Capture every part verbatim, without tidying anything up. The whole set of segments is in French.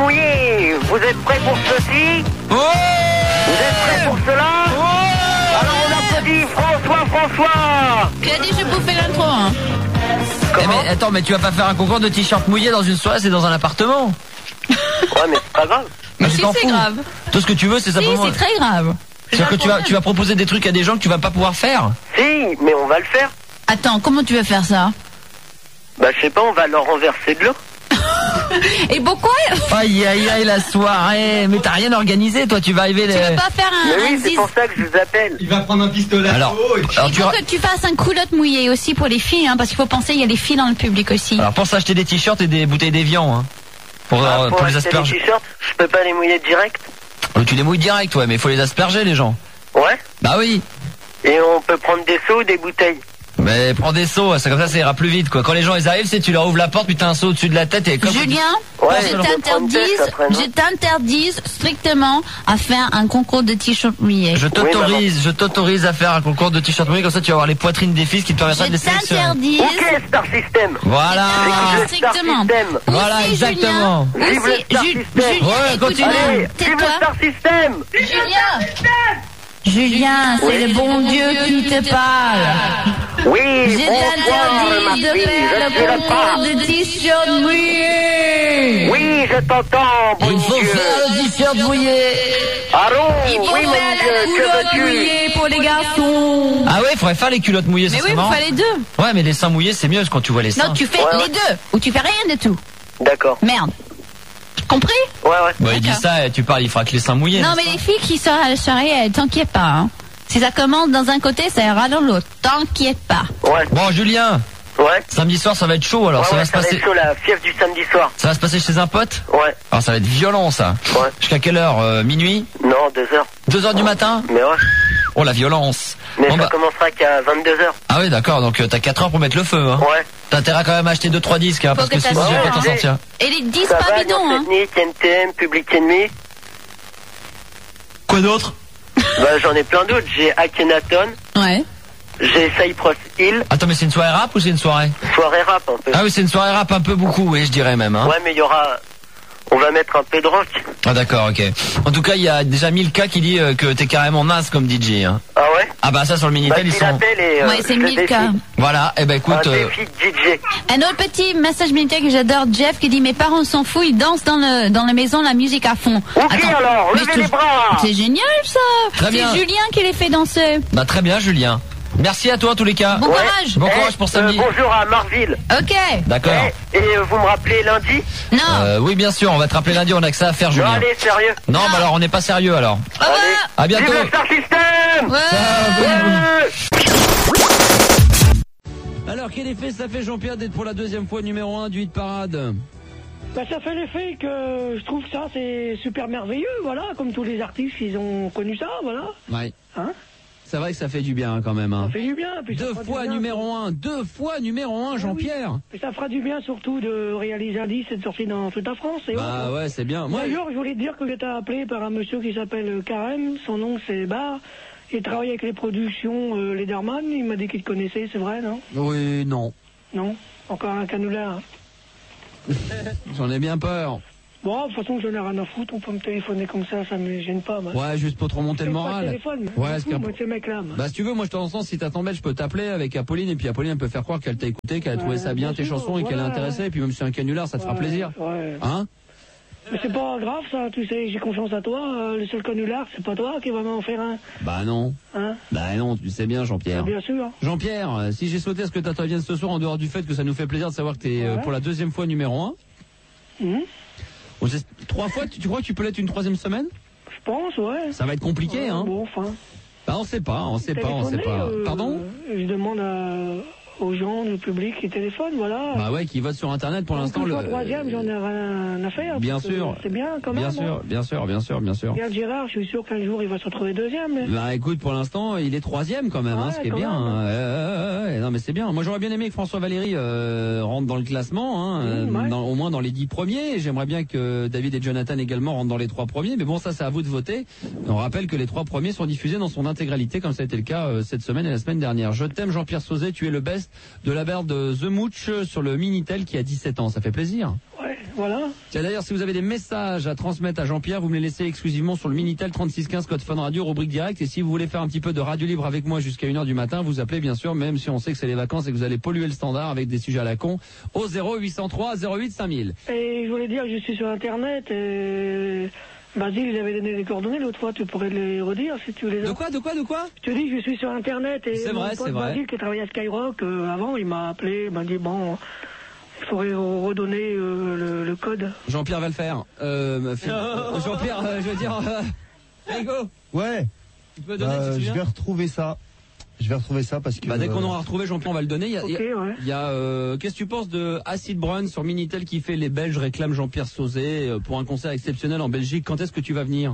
mouillé. Vous êtes prêts pour ceci? Oh Vous êtes prêts pour cela? Oh Alors on applaudit François François. Tu as dit je bouffais l'intro, hein. Eh mais attends, mais tu vas pas faire un concours de t-shirt mouillé dans une soirée, c'est dans un appartement. Ouais, mais c'est pas grave. Mais si, tu t'en c'est fous. grave. Tout ce que tu veux, c'est Si, simplement. c'est très grave. C'est-à-dire que tu vas, tu vas proposer des trucs à des gens que tu vas pas pouvoir faire. Si, mais on va le faire. Attends, comment tu veux faire ça? Bah je sais pas, on va leur renverser de l'eau. Et pourquoi? Aïe aïe aïe la soirée. Mais t'as rien organisé, toi tu vas arriver. Tu les... veux pas faire un, Mais un oui, c'est zis- pour ça que je vous appelle. Il va prendre un pistolet. Alors, alors Il tu faut ra- que tu fasses un culotte mouillé aussi pour les filles, hein, parce qu'il faut penser, il y a les filles dans le public aussi. alors pense à acheter des t-shirts et des bouteilles d'évian, hein, pour, Ah, euh, pour pour les acheter asperger. les t-shirts, je peux pas les mouiller direct. Oh, tu les mouilles direct, ouais, mais il faut les asperger les gens. Ouais. Bah oui. Et on peut prendre des seaux ou des bouteilles. Mais prends des seaux, c'est comme ça, ça ira plus vite, quoi. Quand les gens ils arrivent, c'est tu leur ouvres la porte, puis t'as un seau au-dessus de la tête et comme Julien, Ouais, je je vais prendre t'interdise, test après, non je t'interdise strictement à faire un concours de t-shirt mouillé. je t'autorise, je t'autorise à faire un concours de t-shirt mouillé, comme ça tu vas avoir les poitrines des fils qui te permettra de les Je sélectionner. t'interdise. Ok, Star System. Voilà. Vive le Star Strictement. System. Voilà, Aussi, exactement. Julien, Vive le aussi, Star Ju- System. Julien, Ouais, écoute-moi, continue. Allez, vive le tais-toi. Star System. Julien, Julien, c'est le bon Dieu qui te parle. Oui, Je bonsoir, ma t'interdis de fille, faire je suis le là concours de t-shirt mouillé. Oui, je t'entends, bon Il faut Dieu. faire le t-shirt mouillé. Allô, Il faut oui, mon faire la Dieu, que culotte veux-tu? mouillée pour les garçons. Ah ouais, il faudrait faire les culottes mouillées, ça Mais oui, serait vous marrant. faites les deux. Ouais, mais les seins mouillés, c'est mieux quand tu vois les seins. Non, tu fais Ouais, ouais. les deux. Ou tu fais rien du tout. D'accord. Merde. Compris? Ouais, ouais. Bon, il dit D'accord. ça, et tu parles, il fera que les seins mouillés. Non, mais les filles qui sortent à la soirée, elles t'inquiètent pas. Hein. Si ça commence dans un côté, ça ira dans l'autre. T'inquiète pas. Ouais, Bon, Julien, ouais. samedi soir, ça va être chaud, alors Ouais, ça ouais, va se ça va passer. être chaud, la fièvre du samedi soir. Ça va se passer chez un pote. Ouais, Alors ça va être violent, ça. ouais. Jusqu'à quelle heure euh, Minuit Non, deux heures. Deux heures du matin. Mais ouais. Oh la violence. Mais Bon, ça bah- commencera qu'à vingt-deux heures. Ah oui, d'accord. Donc euh, t'as quatre heures pour mettre le feu. Hein. Ouais. T'as intérêt à quand même à acheter deux trois disques, hein, parce que que ça sinon tu vas pas t'en sorte, hein. sortir. Et les dix Ça pas va, bidons, hein. Ethnique, N T M, Public Enemy. Quoi d'autre? Bah, j'en ai plein d'autres. J'ai Akhenaton. Ouais. J'ai Cypress Hill. Attends, mais c'est une soirée rap ou c'est une soirée? Soirée rap, un peu. Ah oui, c'est une soirée rap un peu beaucoup, oui, je dirais même. Hein. Ouais, mais il y aura... On va mettre un peu de rock. Ah d'accord, ok. En tout cas, il y a déjà mille K qui dit euh, que t'es carrément naze comme D J. Hein. Ah ouais? Ah bah ça sur le Bah, Minitel, ils qu'il sont... appelle et... euh, Ouais, c'est je le mille K. défie. Voilà, eh ben écoute... Un euh, défi de D J. Un autre petit message militaire que j'adore, Jeff, qui dit mes parents s'en foutent, ils dansent dans le dans la maison la musique à fond. Ok, alors, mais levez je te- les bras. C'est génial ça. Très bien. C'est Julien qui les fait danser. Bah très bien, Julien. Merci à toi en tous les cas. Bon Ouais. courage. Bon Eh, courage pour samedi. euh, bonjour à Marville. Ok. D'accord. Eh, et euh, vous me rappelez lundi? Non. Euh, oui, bien sûr, on va te rappeler lundi, on a que ça à faire, Non, Julien. allez, sérieux. Non, bah alors on n'est pas sérieux alors. Au revoir. Allez. À bientôt. Vive le Star System. Ouais. Ouais. Alors, quel effet ça fait, Jean-Pierre, d'être pour la deuxième fois numéro un du hit parade? Bah, ça fait l'effet que je trouve ça c'est super merveilleux, voilà, comme tous les artistes, ils ont connu ça, voilà. Ouais. Hein, C'est vrai que ça fait du bien quand même. Hein. ça fait du bien. Puis ça Deux fera du fois bien. numéro un, deux fois numéro un, Jean-Pierre. Et ça fera du bien surtout de réaliser un disque et de sortir dans toute la France. Et Bah autres. ouais, c'est bien. Moi, D'ailleurs, je voulais te dire que j'étais appelé par un monsieur qui s'appelle Karem, son nom c'est Bar. Il travaille avec les productions euh, Lederman, il m'a dit qu'il te connaissait, c'est vrai, non? oui, non. Non? Encore un canular. J'en ai bien peur. Bon, de toute façon, j'en ai rien à foutre, on peut me téléphoner comme ça, ça me gêne pas. Moi. Ouais, juste pour te remonter le Je fais pas de moral. téléphone, mais Ouais, je m'en ce fous, qu'il y a- moi, de ces mecs-là. moi. Bah si tu veux, moi je t'en sens, si t'as t'embête, je peux t'appeler avec Apolline et puis Apolline elle peut faire croire qu'elle t'a écouté, qu'elle a trouvé Ouais, ça bien bien tes sûr, chansons et qu'elle est voilà, intéressée ouais. et puis même si c'est un canular ça te fera Ouais, plaisir. Ouais. Hein? Mais c'est pas grave ça, tu sais, j'ai confiance à toi. euh, le seul canular, c'est pas toi qui va m'en faire un. Bah non. Hein? Bah non, tu sais bien Jean-Pierre. Bien sûr. Jean-Pierre, euh, si j'ai souhaité à ce que t'interviennes ce soir en dehors du fait que ça nous fait plaisir de savoir que t'es euh, Ouais. pour la deuxième fois numéro un. Mhm. On sait- trois fois, tu, tu crois que tu peux l'être une troisième semaine? Je pense, ouais. Ça va être compliqué, Ouais, hein? Bon, enfin. Bah on sait pas, on sait pas, on sait Téléphoner, pas. euh, Pardon? Je demande à- aux gens du public qui téléphonent, voilà. Bah ouais, qui vote sur internet pour Tant l'instant. que je Le... sois troisième, j'en ai rien à faire. Bien parce que sûr. C'est bien quand même. Bien sûr, hein. bien sûr, bien sûr, bien sûr. Regarde Gérard, je suis sûr qu'un jour il va se retrouver deuxième. mais- Bah écoute, pour l'instant, il est troisième quand même, hein, Ouais, ce qui est quand bien. même. hein. Euh, ouais, ouais, non mais c'est bien. Moi j'aurais bien aimé que François Valéry euh, rentre dans le classement, hein, euh, Mmh, ouais. dans- au moins dans les dix premiers. J'aimerais bien que David et Jonathan également rentrent dans les trois premiers. Mais bon, ça c'est à vous de voter. On rappelle que les trois premiers sont diffusés dans son intégralité, comme ça a été le cas euh, cette semaine et la semaine dernière. Je t'aime Jean-Pierre Sauzet, tu es le best de la barre de The Mooch sur le Minitel qui a dix-sept ans. Ça fait plaisir. Ouais, Voilà. Tiens, d'ailleurs, si vous avez des messages à transmettre à Jean-Pierre, vous me les laissez exclusivement sur le Minitel trente-six quinze code Fun Radio, rubrique direct. Et si vous voulez faire un petit peu de radio libre avec moi jusqu'à une heure du matin, vous appelez bien sûr, même si on sait que c'est les vacances et que vous allez polluer le standard avec des sujets à la con, au zéro huit cent trois zéro huit cinq mille. Et je voulais dire que je suis sur Internet et... Basile, il avait donné les coordonnées l'autre fois, tu pourrais les redire si tu les as. De quoi, de quoi, de quoi? Je te dis, je suis sur Internet et c'est mon vrai, pote c'est vrai. Basile qui travaillait à Skyrock euh, avant, il m'a appelé, il m'a dit bon, il faudrait redonner euh, le, le code. Jean-Pierre va le faire. Euh, euh, Jean-Pierre, euh, je veux dire, euh, Rigo. Ouais. Tu peux donner, Bah, tu te je souviens vais retrouver ça. Je vais retrouver ça parce que... Bah, dès qu'on euh, aura retrouvé, Jean-Pierre, on va le donner. Il y a, Ok, il y a, ouais. il y a, euh, qu'est-ce que tu penses de Acid Brun sur Minitel qui fait les Belges réclament Jean-Pierre Sauzet euh, pour un concert exceptionnel en Belgique? Quand est-ce que tu vas venir?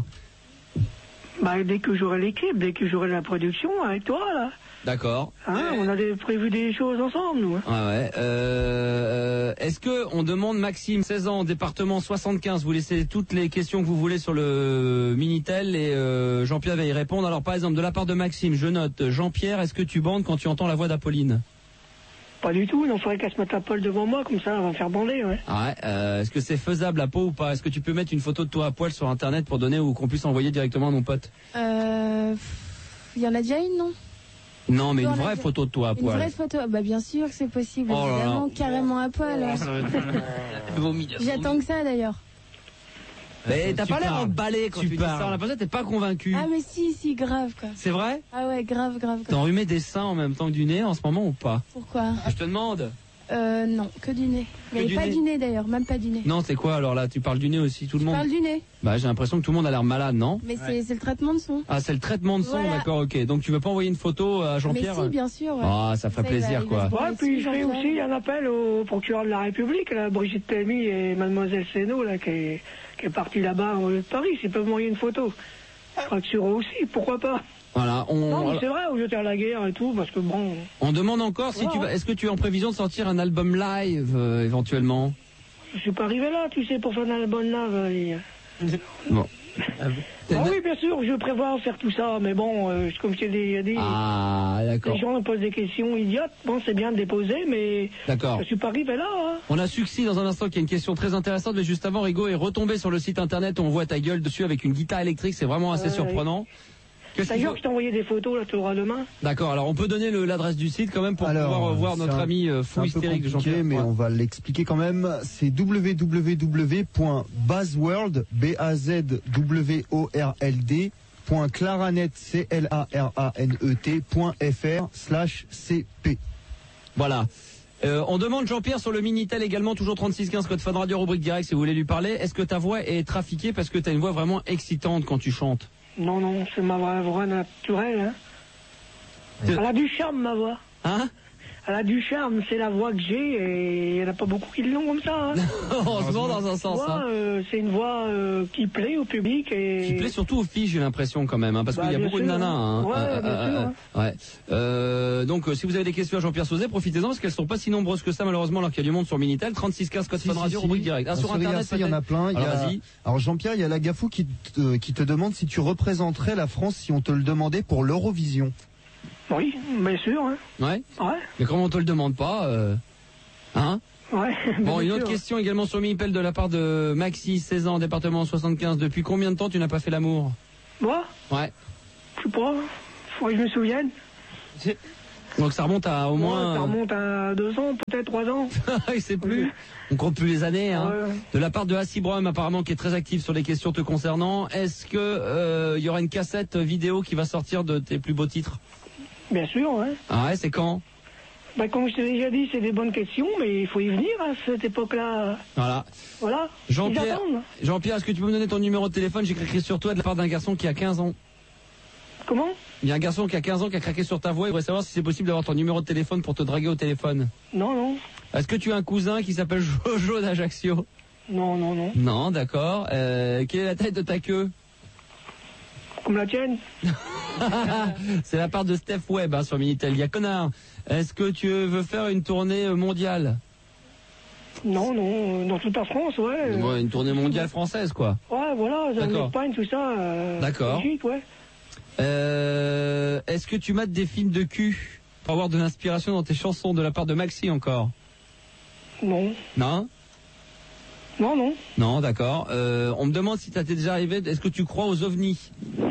Bah, dès que j'aurai l'équipe, dès que j'aurai la production avec toi, là. D'accord. Hein, on a des, prévu des choses ensemble, nous. Hein. Ah ouais. Euh, est-ce que on demande Maxime, seize ans, département soixante-quinze, vous laissez toutes les questions que vous voulez sur le Minitel et euh, Jean-Pierre va y répondre. Alors par exemple, de la part de Maxime, je note, Jean-Pierre, est-ce que tu bandes quand tu entends la voix d'Apolline? Pas du tout, il en faudrait qu'elle se mette à poil devant moi, comme ça, elle va me faire bander, ouais. Ah ouais. Euh, est-ce que c'est faisable à peau ou pas? Est-ce que tu peux mettre une photo de toi à poil sur Internet pour donner ou qu'on puisse envoyer directement à mon pote? Euh... Il y en a déjà une, non? Non, mais une Non, vraie la- photo de toi à Une poil. vraie photo? Bah bien sûr que c'est possible, Oh là là. évidemment, carrément à poil. J'attends que ça d'ailleurs. Mais t'as Tu pas l'air parles. emballé quand Tu tu, dis ça. parles. On a l'impression que t'es pas convaincu. Ah mais si, si, grave quoi. C'est vrai? Ah ouais, grave, grave, T'as grave. enrhumé des seins en même temps que du nez en ce moment ou pas? Pourquoi? Je te demande. Euh, non, que du nez. Mais du pas nez. du nez d'ailleurs, même pas du nez. Non, c'est quoi alors là? Tu parles du nez aussi, tout le Je monde? parle du nez, Bah j'ai l'impression que tout le monde a l'air malade, non? mais c'est c'est le traitement de son. Ah, c'est le traitement de son, Voilà. d'accord, ok. Donc tu veux pas envoyer une photo à Mais Jean-Pierre? si, bien sûr. Ouais. Ah, ça ferait Ça, il va- plaisir, il va quoi. se branler Ouais, puis dessus, je fais Jean-Pierre. aussi un appel au procureur de la République, là, Brigitte Telmy et Mademoiselle Sénaud, là, qui est, qui est partie là-bas au lieu de Paris. S'ils peuvent m'envoyer une photo, je crois que sur eux aussi, pourquoi pas? Voilà, on, Non, mais c'est vrai, au lieu de faire la guerre et tout, parce que bon, on demande encore si Ouais, tu vas, ouais. est-ce que tu es en prévision de sortir un album live, euh, éventuellement? je suis pas arrivé là, tu sais, pour faire un album là. euh, Bon. Ah oui, bien sûr, je prévois faire tout ça, mais bon, euh, comme je t'ai dit, dit, Ah, d'accord. les gens me posent des questions idiotes. Bon, c'est bien de les poser, mais D'accord. je suis pas arrivé là. Hein. On a Succès dans un instant qui a une question très intéressante, mais juste avant, Rigo est retombé sur le site internet, on voit ta gueule dessus avec une guitare électrique, c'est vraiment assez Ouais. surprenant. Qu'est-ce qu'il D'ailleurs, faut- je t'ai envoyé des photos, là, tu auras demain. D'accord, alors on peut donner le- l'adresse du site quand même pour Alors, pouvoir voir c'est notre un- ami euh, C'est fou un peu hystérique de compliqué, Jean-Pierre. mais Ouais. on va l'expliquer quand même. C'est w w w point buzzworld, B A Z W O R L D, point claranet, C L A R A N E T, point F R, slash C P. Voilà. Euh, on demande Jean-Pierre sur le Minitel également, toujours trente-six quinze code Fun Radio, rubrique direct si vous voulez lui parler. Est-ce que ta voix est trafiquée parce que tu as une voix vraiment excitante quand tu chantes? Non, non, c'est ma vraie voix naturelle. Hein. De- Elle a du charme, ma voix. Hein? Elle a du charme, c'est la voix que j'ai, et il n'y en a pas beaucoup qui l'ont comme ça. Hein. Heureusement dans un sens. Voix, Hein. euh, c'est une voix euh, qui plaît au public. Et... Qui plaît surtout aux filles, j'ai l'impression quand même, hein, parce Bah, qu'il y a bien beaucoup de sûr, nanas. Hein. ouais, Euh, bien euh, sûr, euh, ouais. Euh, donc euh, si vous avez des questions à Jean-Pierre Sauzet, profitez-en parce qu'elles sont pas si nombreuses que ça malheureusement alors qu'il y a du monde sur Minitel. trente-six quinze code Si, Fun si, Radio, si. rubrique direct. Ah, Ah, sur sur les internet, Insta, il y en a peut-être plein. Il y Alors a- vas-y. Alors Jean-Pierre, il y a la Gafou qui te, qui te demande si tu représenterais la France si on te le demandait pour l'Eurovision. Oui, bien sûr. Hein. Ouais. Ouais, Mais comment on te le demande pas euh... Hein? ouais. Bon, bien une autre sûr. question également sur Minitel de la part de Maxi, seize ans, département soixante-quinze. Depuis combien de temps tu n'as pas fait l'amour? Moi, Ouais. je sais pas. Faudrait que je me souvienne. Donc ça remonte à au Ouais, moins. ça remonte à deux ans, peut-être trois ans. Il sait plus. On compte plus les années. Hein. Ouais. De la part de Hassibrom, apparemment, qui est très actif sur les questions te concernant. Est-ce que euh, il y aura une cassette vidéo qui va sortir de tes plus beaux titres? Bien sûr, ouais. Ah ouais, c'est quand? Bah, comme je t'ai déjà dit, c'est des bonnes questions, mais il faut y venir à cette époque-là. Voilà. Voilà. Jean-Pierre, Ils attendent. Jean-Pierre, est-ce que tu peux me donner ton numéro de téléphone? J'ai craqué sur toi de la part d'un garçon qui a quinze ans. Comment? Il y a un garçon qui a quinze ans qui a craqué sur ta voix. Il voudrait savoir si c'est possible d'avoir ton numéro de téléphone pour te draguer au téléphone. Non, non. Est-ce que tu as un cousin qui s'appelle Jojo d'Ajaccio? Non, non, non. Non, d'accord. Euh, quelle est la taille de ta queue? Comme la tienne. C'est la part de Steph Webb hein, sur Minitel. Il y a connard. Est-ce que tu veux faire une tournée euh, mondiale? Non, non. euh, Dans toute la France, ouais. euh, Ouais, une tournée mondiale française, quoi. Ouais, voilà. Dans D'accord. l'Espagne, tout ça. Euh, D'accord. Belgique, ouais. Euh, Est-ce que tu mates des films de cul pour avoir de l'inspiration dans tes chansons de la part de Maxi encore? Non. Non? Non, non. Non, d'accord. Euh, on me demande si ça t'est déjà arrivé, est-ce que tu crois aux ovnis?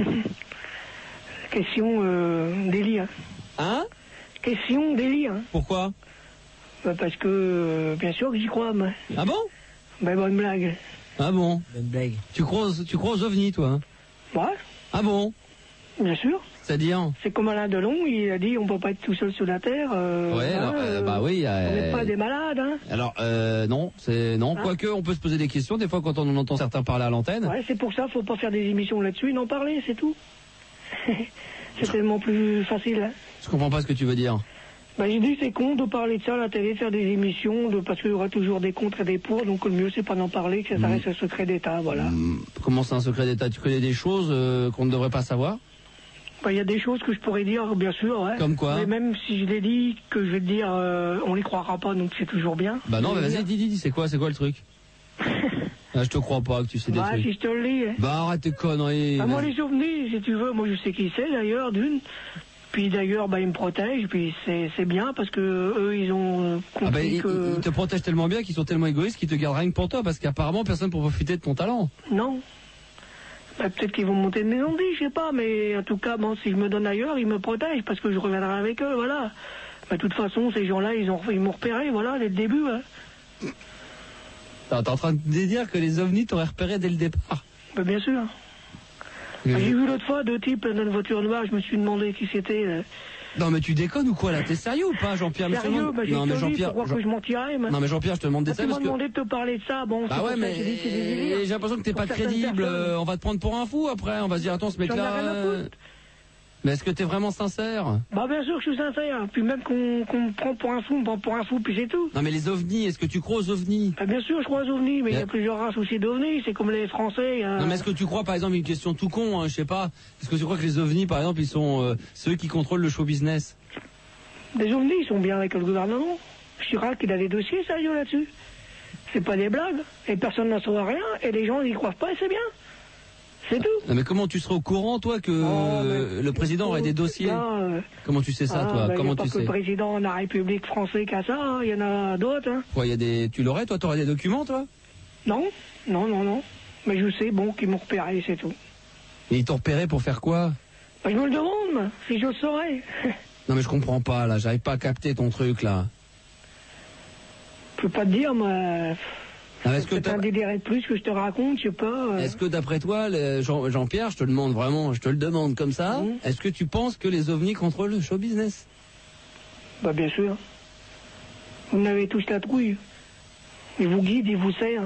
Question euh, délire. Hein? Question délire. Pourquoi? Bah, parce que, euh, bien sûr que j'y crois, moi. Ah bon? Bah, bonne blague. Ah bon? Bonne blague. Tu crois aux, tu crois aux ovnis, toi? Ouais, Ah bon? bien sûr. C'est-à-dire? C'est comme Alain Delon, il a dit on peut pas être tout seul sur la Terre. Euh, Ouais, hein, alors, euh, euh, bah oui. On euh, n'est pas des malades, hein. Alors, euh, non, c'est non. Hein? Quoique, on peut se poser des questions des fois quand on en entend certains parler à l'antenne. Ouais, c'est pour ça, faut pas faire des émissions là-dessus et n'en parler, c'est tout. C'est tellement plus facile. Hein. Je comprends pas ce que tu veux dire. Bah, j'ai dit c'est con de parler de ça à la télé, faire des émissions, de, parce qu'il y aura toujours des contre et des pour, donc le mieux c'est pas d'en parler, que ça Mmh. reste un secret d'État, voilà. Hum, Comment c'est un secret d'État? Tu connais des choses euh, qu'on ne devrait pas savoir? Bah, il y a des choses que je pourrais dire, bien sûr, ouais. Comme quoi? Mais même si je l'ai dit, que je vais te dire, euh, on les croira pas, donc c'est toujours bien. Bah non, Je mais vais vas-y, dire. dis, dis, dis, c'est quoi, c'est quoi le truc? Ah, je te crois pas que tu sais des Bah, trucs. si je te le dis. Hein. Bah arrête tes conneries. Bah, moi, vas-y. les ovnis, si tu veux, moi je sais qui c'est d'ailleurs, d'une. Puis d'ailleurs, bah, ils me protègent, puis c'est c'est bien parce que eux, ils ont compris Ah bah, ils, que. ils te protègent tellement bien qu'ils sont tellement égoïstes qu'ils te gardent rien que pour toi parce qu'apparemment personne pour profiter de ton talent. Non. Bah, peut-être qu'ils vont monter une maison de vie, je sais pas, mais en tout cas, bon, si je me donne ailleurs, ils me protègent parce que je reviendrai avec eux, voilà. Bah, de toute façon, ces gens-là, ils ont ils m'ont repéré, voilà, dès le début. Hein. T'es en train de dire que les ovnis t'auraient repéré dès le départ. Bah, bien sûr. Euh, Bah, j'ai vu l'autre fois deux types dans une voiture noire, je me suis demandé qui c'était. là. Non mais tu déconnes ou quoi là? T'es sérieux ou pas, Jean-Pierre? Mais Sérieux, seulement- bah, j'ai Non mais dit, Jean-Pierre. pourquoi Jean- que je mentirais, moi. Non mais Jean-Pierre, je te demande des Bah, ça tu m'as parce que. demandé de te parler de ça, bon, c'est Bah pour ouais, ça que mais j'ai dit que c'est des délires. j'ai l'impression que t'es Pour pas certaines crédible. personnes. euh, On va te prendre pour un fou après. On va se dire attends, ce J'en ai mec-là. rien à euh, foutre. Mais est-ce que t'es vraiment sincère? Bah bien sûr que je suis sincère, puis même qu'on qu'on me prend pour un fou, on me prend pour un fou, puis c'est tout. Non mais les ovnis, est-ce que tu crois aux ovnis? Bah bien sûr, je crois aux ovnis, mais il y Mais- a plusieurs races aussi d'ovnis, c'est comme les Français. hein. Non mais est-ce que tu crois par exemple une question tout con, hein, je sais pas, est-ce que tu crois que les ovnis par exemple ils sont euh, ceux qui contrôlent le show business? Les ovnis, ils sont bien avec le gouvernement. Chirac, il a des dossiers sérieux là-dessus. C'est pas des blagues, et personne n'en saura rien, et les gens n'y croient pas, et c'est bien. C'est tout. Non mais comment tu serais au courant toi que Oh, euh, mais- le président aurait des dossiers? Là, euh, Comment tu sais ça ah, toi? bah, Comment y a pas tu que sais? le président de la République française qui a ça, hein, il y en a d'autres. Hein. Quoi, il y a des tu l'aurais toi, t'aurais des documents toi? Non, non, non, non. Mais je sais, bon, qu'ils m'ont repéré, c'est tout. Et ils t'ont repéré pour faire quoi? Bah, je me le demande, moi, si je le saurais. Non mais je comprends pas là, j'arrive pas à capter ton truc là. Je peux pas te dire, moi. Ah, est-ce que C'est t'as- un délire de plus que je te raconte, je sais pas. euh. Est-ce que d'après toi, le- Jean- Jean-Pierre, je te le demande vraiment, je te le demande comme ça, Mhm. est-ce que tu penses que les ovnis contrôlent le show business? Bah, bien sûr. Vous n'avez tous la trouille. Ils vous guident, ils vous serrent.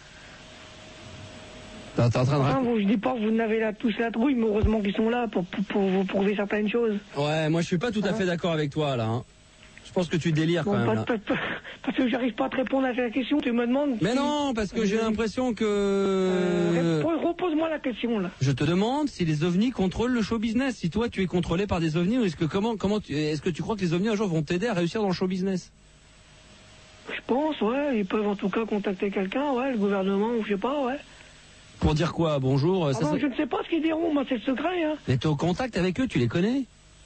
T'es t'es en train de Enfin, raconter... vous, je dis pas que vous n'avez la, tous la trouille, mais heureusement qu'ils sont là pour, pour, pour vous prouver certaines choses. Ouais, moi je suis pas tout à fait d'accord avec toi là. Hein. Je pense que tu délires Bon, quand même pas- là. pas- pas- parce que j'arrive pas à te répondre à cette question, tu me demandes. Mais si- non, parce que j'ai Euh, l'impression que... euh, repose- Repose-moi la question, là. Je te demande si les ovnis contrôlent le show business. Si toi tu es contrôlé par des ovnis, ou est-ce que comment comment tu- est-ce que tu crois que les ovnis un jour vont t'aider à réussir dans le show business? Je pense, ouais. Ils peuvent en tout cas contacter quelqu'un, ouais, le gouvernement, ou je sais pas, ouais. Pour dire quoi? Bonjour. euh, Ah ça, non, ça- je ne sais pas ce qu'ils diront, moi, c'est le secret, hein. Mais t'es au contact avec eux, tu les connais?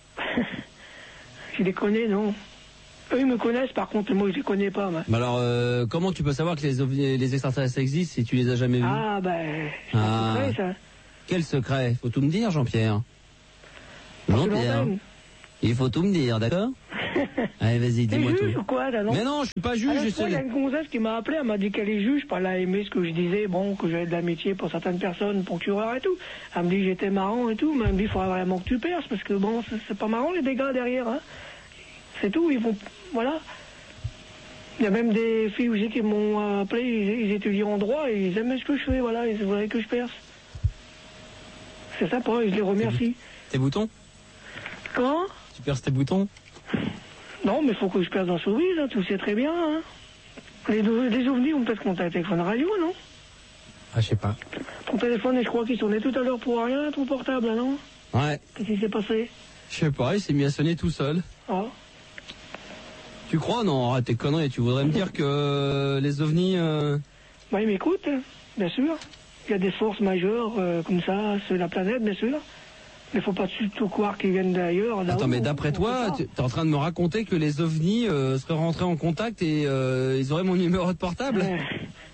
Je les connais, non. Eux, ils me connaissent, par contre, moi, je les connais pas, moi. Mais alors, euh, comment tu peux savoir que les ovnis, les extraterrestres existent si tu les as jamais vus? Ah, ben, c'est Ah. un secret, ça. Quel secret? Faut tout me dire, Jean-Pierre. Sur Jean-Pierre. l'antenne. Il faut tout me dire, d'accord? Allez, vas-y, T'es dis-moi juge tout. ou quoi, là, non? Mais non, je suis pas juge. À la je fois, il y a sais... une gonzesse qui m'a appelé, elle m'a dit qu'elle est juge, pas elle a aimé ce que je disais, bon, que j'avais de l'amitié pour certaines personnes, procureur et tout. Elle me dit que j'étais marrant et tout, mais elle me dit qu'il faudrait vraiment que tu perces, parce que bon, c'est- c'est pas marrant les dégâts derrière, hein. C'est tout, ils vont, voilà. Il y a même des filles aussi qui m'ont appelé, ils, ils étudient en droit et ils aiment ce que je fais, voilà, ils voudraient que je perce. C'est ça pour eux, je les remercie. Tes boutons? Comment? Tu perces tes boutons? Non, mais il faut que je perce dans ce showbiz, hein, tu le sais très bien, hein. Les, les ovnis ont peut-être contacté téléphone radio, non? Ah, je sais pas. Ton téléphone, je crois qu'il sonnait tout à l'heure pour rien, ton portable, là, non? Ouais. Qu'est-ce qui s'est passé? Je sais pas, il s'est mis à sonner tout seul. Ah. Tu crois? Non, arrête tes conneries. Tu voudrais me dire que les ovnis... Euh... Bah, il m'écoute, hein, bien sûr. Il y a des forces majeures, euh, comme ça, sur la planète, bien sûr. Mais faut pas du tout croire qu'ils viennent d'ailleurs. Attends, d'en mais haut, d'après on toi, sait tu es en train de me raconter que les ovnis euh, seraient rentrés en contact et euh, ils auraient mon numéro de pas. portable? Euh,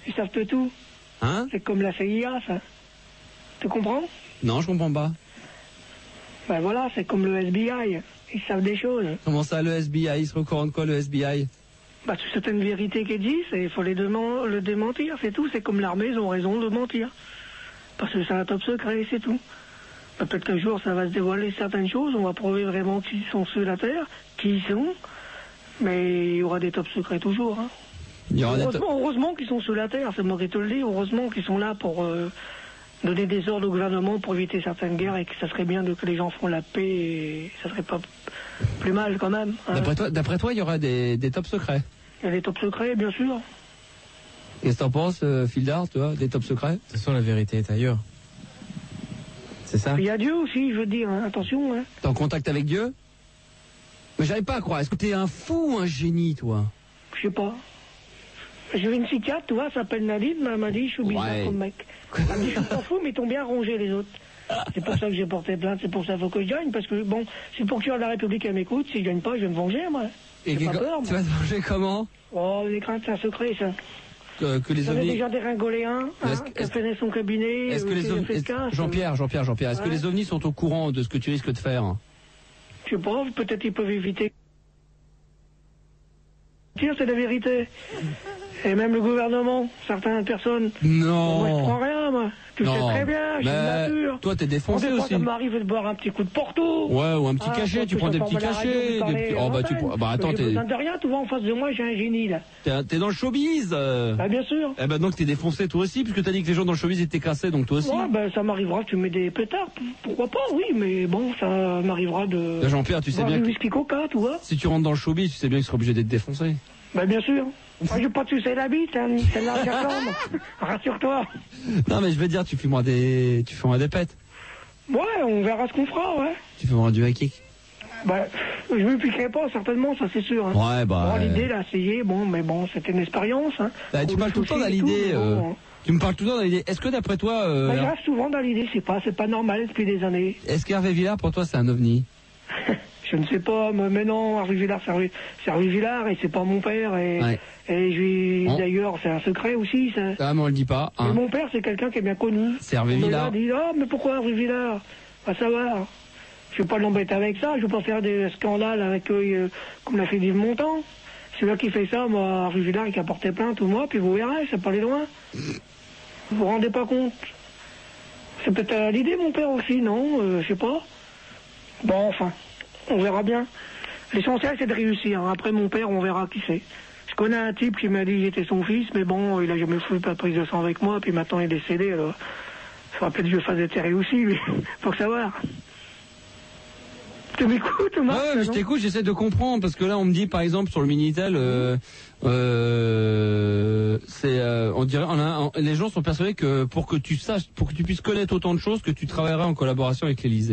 Ils savent de tout. Hein? C'est comme la C I A, ça. Tu comprends? Non, je comprends pas. Ben voilà, c'est comme le S B I. Ils savent des choses. Comment ça, le S B I? Il se recourant de quoi, le S B I? Bah, c'est certaines vérités qu'ils disent et il faut les démen- le démentir, c'est tout. C'est comme l'armée, ils ont raison de mentir. Parce que c'est un top secret, c'est tout. Bah, peut-être qu'un jour, ça va se dévoiler certaines choses, on va prouver vraiment qu'ils sont sur la Terre, qui ils sont, mais il y aura des top secrets toujours. Hein. Il y aura des top- Heureusement, heureusement qu'ils sont sous la Terre, c'est moi qui te le dis, heureusement qu'ils sont là pour euh, donner des ordres au gouvernement pour éviter certaines guerres et que ça serait bien de, que les gens font la paix et ça serait pas plus mal quand même. Hein. D'après toi, d'après toi, il y aura des, des top secrets. Il y a des top secrets, bien sûr. Qu'est-ce que t'en penses, euh, Fildar, toi, des top secrets? De toute façon, la vérité est ailleurs. C'est ça? Il y a Dieu aussi, je veux dire, hein, attention. Hein. T'es en contact avec Dieu? Mais j'arrive pas à croire. Est-ce que t'es un fou ou un génie, toi? Je sais pas. J'ai vu une psychiatre, tu vois, elle s'appelle Nadine, mais elle m'a dit, je suis bizarre Ouais. comme mec. Elle m'a dit, je suis pas fou, mais ils t'ont bien rongé les autres. C'est pour ça que j'ai porté plainte, c'est pour ça qu'il faut que je gagne, parce que bon, si le procureur de la République elle m'écoute, si je gagne pas, je vais me venger, moi. Et J'ai pas que- peur, tu moi. vas te manger comment? Oh, les craintes, c'est un secret, ça. Que, que les J'en ai ovnis... déjà déringolé un, hein, Est-ce que- qui a est-ce- fait son cabinet, Est-ce que euh, les qui a ovnis... fait le est-ce- casse. Jean-Pierre, Jean-Pierre, Jean-Pierre, est-ce que Ouais. les ovnis sont au courant de ce que tu risques de faire? Je sais pas, peut-être ils peuvent éviter. Tiens, c'est la vérité. Et même le gouvernement, certaines personnes. Non. Moi, je prends rien, moi. Tu Non. sais très bien, je suis Mais nature. toi, t'es Bon, défoncé des fois, aussi. ça m'arrive de boire un petit coup de porto. Ouais, ou un petit Ah, cachet, quand tu je prends des forme petits à la radio, cachets. vous Des parlez petits... à Oh, bah, tu... l'antenne. bah attends, J'ai t'es... besoin de rien, tu vois, en face de moi, j'ai un génie, là. T'es, t'es dans le showbiz. euh. Bah, bien sûr. Eh ben donc t'es défoncé toi aussi, puisque t'as dit que les gens dans le showbiz étaient cassés, donc toi aussi. Ouais, ben, ça m'arrivera que tu mets des pétards. P- Pourquoi pas, oui, mais bon, ça m'arrivera de. Là, Jean-Pierre, tu sais boire bien du que whisky coca, tu vois. si tu rentres dans le showbiz, tu sais bien que tu seras obligé d'être défoncé. Bah, bien sûr. Moi, je vais pas te sucer la bite, hein, c'est là que j'attends. Rassure-toi. Non mais je veux dire, tu fumeras des, tu fumeras des pètes. Ouais, on verra ce qu'on fera, ouais. Tu fumeras du high kick. Bah, je me piquerai pas, certainement, ça c'est sûr. Hein. Ouais, bah. Bon, euh, l'idée, là, essayé, bon, mais bon, c'était une expérience. Hein. bah, tu Pour parles le tout le temps souci dans et tout, l'idée. mais euh, bon, Tu me parles tout le temps dans l'idée. Est-ce que d'après toi, euh, bah, je reste souvent dans l'idée, c'est pas, c'est pas normal depuis des années. est-ce qu'Hervé Villard pour toi c'est un ovni? Je ne sais pas, mais, mais non, Hervé Villard, c'est Hervé, c'est Hervé Villard et c'est pas mon père. Et, Ouais. et je lui- On- d'ailleurs, c'est un secret aussi. Ça. Ah mais on le dit pas. Mais Hein. mon père, c'est quelqu'un qui est bien connu. C'est Hervé On me Villard. l'a dit, ah, mais pourquoi Hervé Villard? Va savoir. Je vais pas l'embêter avec ça, je vais pas faire des scandales avec eux, euh, comme l'a fait Yves Montand. Celui-là qui fait ça, moi, Hervé Villard, il a porté plainte ou moi, puis vous verrez, c'est pas aller loin. Vous vous rendez pas compte? C'est peut-être à l'idée, mon père aussi, non? Euh, je sais pas. Bon, enfin, on verra bien. L'essentiel, c'est de réussir. Après, mon père, on verra qui c'est. Je connais un type qui m'a dit que j'étais son fils, mais bon, il a jamais fait pas de prise de sang avec moi, puis maintenant il est décédé, alors. Il faudra peut-être que je fasse des terres aussi, mais faut que savoir. Tu m'écoutes, Ouais, Marc? ouais, mais je non t'écoute, j'essaie de comprendre parce que là on me dit par exemple sur le Minitel, euh, euh, c'est, euh, on dirait, on a, on- les gens sont persuadés que pour que tu saches, pour que tu puisses connaître autant de choses, que tu travaillerais en collaboration avec l'Élysée.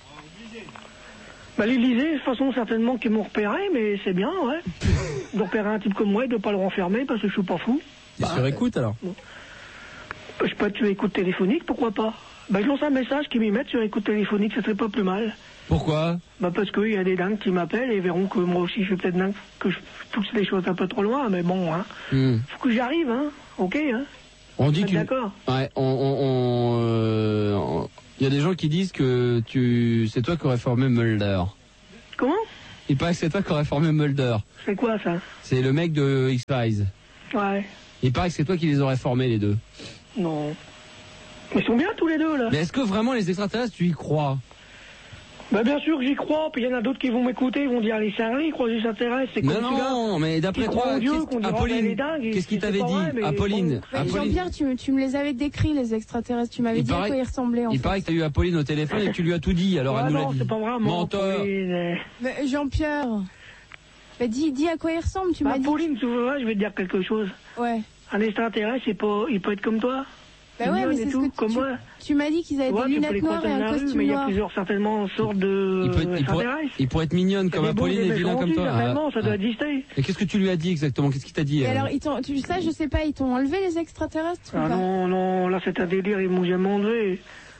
Bah, l'Élysée, de toute façon, certainement qu'ils m'ont repéré, mais c'est bien, ouais. De repérer un type comme moi et de pas le renfermer parce que je suis pas fou. T'es sur écoute alors? Je peux être sur écoute téléphonique, pourquoi pas? Bah, je lance un message qui m'y mette sur écoute téléphonique, ça serait pas plus mal. Pourquoi? Bah, parce qu'il y a des dingues qui m'appellent et verront que moi aussi je suis peut-être dingue, que je pousse les choses un peu trop loin, mais bon, hein. Hmm. Faut que j'y arrive, hein. Ok, hein. On dit Vous que êtes tu... d'accord? Ouais, on, on, on, euh, on- il y a des gens qui disent que tu, c'est toi qui aurais formé Mulder. Comment? Il paraît que c'est toi qui aurais formé Mulder. C'est quoi ça? C'est le mec de X-Files. Ouais. Il paraît que c'est toi qui les aurais formés les deux. Non. Mais ils sont bien tous les deux, là. Mais est-ce que vraiment les extraterrestres, tu y crois? Bah, bien sûr que j'y crois, puis il y en a d'autres qui vont m'écouter, ils vont dire les cinglés, ils croient que les extraterrestres, c'est comme Non, celui-là. non, mais d'après Qui croit toi, en Dieu, qu'est-ce- qu'on dira, ben, elle est Apolline, dingue, et qu'est-ce qu'il c'est t'avait pas dit? vrai, mais Apolline, bon, Mais Apolline. Jean-Pierre, tu, tu me les avais décrits, les extraterrestres. Tu m'avais Il dit à paraît- quoi ils ressemblaient, en Il fait. paraît que t'as eu Apolline au téléphone et que tu lui as tout dit, alors Ah elle nous l'a non, dit. c'est pas vraiment. Menteur. Pauline, euh, Mais Jean-Pierre, bah, dis, dis à quoi ils ressemblent, tu bah, m'as dit. Pauline, tu vois, je vais te dire quelque chose. Ouais. Un extraterrestre, il peut, il peut être comme toi. Bah ouais, Mignon mais et c'est ce tout, que comme tu, moi. tu m'as dit qu'ils avaient Tu vois, des tu peux les lunettes noires et croiser dans un la rue, costume mais il y a noir. plusieurs certainement sortes de Il, peut être, il, pourrait, extraterrestres. il pourrait être mignonne comme Il y a des beaux, Apolline des et vilain méchants comme aussi, toi. certainement, ça doit Ah. exister. Et qu'est-ce que tu lui as dit exactement? Qu'est-ce qu'il t'a dit? Et euh alors, ils t'ont, tu, ça, je sais pas, ils t'ont enlevé les extraterrestres ou Ah pas? non, non, là c'est un délire, ils m'ont jamais enlevé.